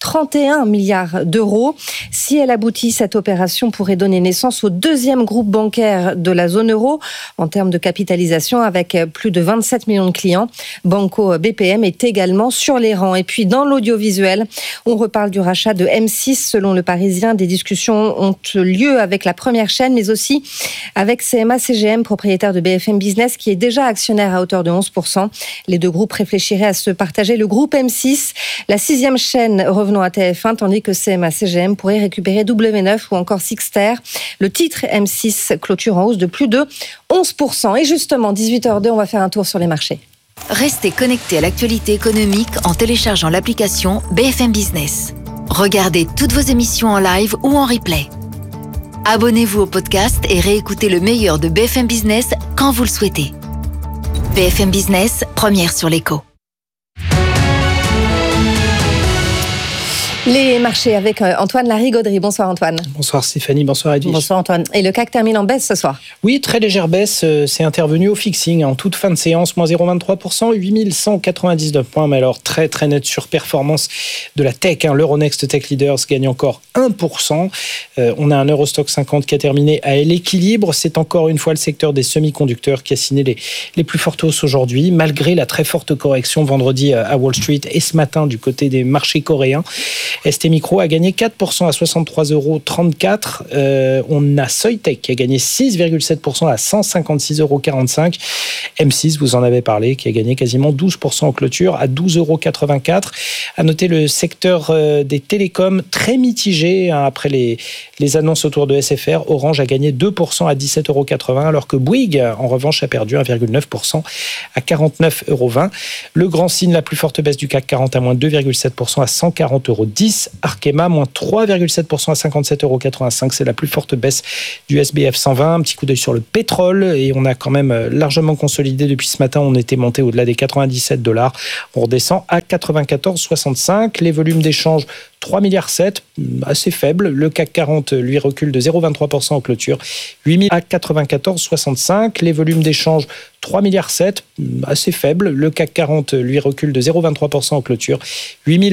trente et un milliards d'euros. Si elle aboutit, cette opération pourrait donner naissance au deuxième groupe bancaire de la zone euro en termes de capitalisation avec plus de vingt-sept millions de clients. Banco B P M est également sur les rangs. Et puis dans l'audiovisuel, on reparle du rachat de M six. Selon le Parisien, des discussions ont lieu avec la première chaîne, mais aussi avec C M A C G M, propriétaire de B F M Business, qui est déjà actionnaire à hauteur de onze pour cent. Les deux groupes réfléchiraient à se partager le groupe M six, la sixième chaîne revenant à T F un, tandis que C M A C G M pourrait récupérer W neuf ou encore Sixter. Le titre M six clôture en hausse de plus de onze pour cent. Et justement, dix-huit heures zéro deux, on va faire un tour sur les marchés. Restez connectés à l'actualité économique en téléchargeant l'application B F M Business. Regardez toutes vos émissions en live ou en replay. Abonnez-vous au podcast et réécoutez le meilleur de B F M Business quand vous le souhaitez. B F M Business, première sur l'écho. Les marchés avec Antoine Larigauderie. Bonsoir Antoine. Bonsoir Stéphanie, bonsoir Edwige. Bonsoir Antoine. Et le C A C termine en baisse ce soir? Oui, très légère baisse, c'est intervenu au fixing en toute fin de séance, moins zéro virgule vingt-trois pour cent, huit mille cent quatre-vingt-dix-neuf points, mais alors très très nette surperformance de la tech, hein. L'Euronext Tech Leaders gagne encore un pour cent. Euh, on a un Eurostock cinquante qui a terminé à l'équilibre. C'est encore une fois le secteur des semi-conducteurs qui a signé les, les plus fortes hausses aujourd'hui, malgré la très forte correction vendredi à Wall Street et ce matin du côté des marchés coréens. S T Micro a gagné quatre pour cent à soixante-trois euros trente-quatre. Euh, on a Soitec qui a gagné six virgule sept pour cent à cent cinquante-six euros quarante-cinq. M six, vous en avez parlé, qui a gagné quasiment douze pour cent en clôture à douze euros quatre-vingt-quatre. À noter le secteur des télécoms très mitigé hein, après les, les annonces autour de S F R. Orange a gagné deux pour cent à dix-sept euros quatre-vingts, alors que Bouygues, en revanche, a perdu un virgule neuf pour cent à quarante-neuf euros vingt. Le grand signe, la plus forte baisse du C A C quarante à moins deux virgule sept pour cent à cent quarante euros dix. Arkema, moins trois virgule sept pour cent à cinquante-sept euros quatre-vingt-cinq. C'est la plus forte baisse du S B F cent vingt. Un petit coup d'œil sur le pétrole. Et on a quand même largement consolidé depuis ce matin. On était monté au-delà des quatre-vingt-dix-sept dollars. On redescend à quatre-vingt-quatorze virgule soixante-cinq. Les volumes d'échange, trois virgule sept milliards, assez faible. Le C A C quarante, lui, recule de zéro virgule vingt-trois pour cent en clôture, huit mille à quatre-vingt-quatorze virgule soixante-cinq. Les volumes d'échange, trois virgule sept milliards, assez faible. Le C A C quarante, lui, recule de zéro virgule vingt-trois pour cent en clôture, huit mille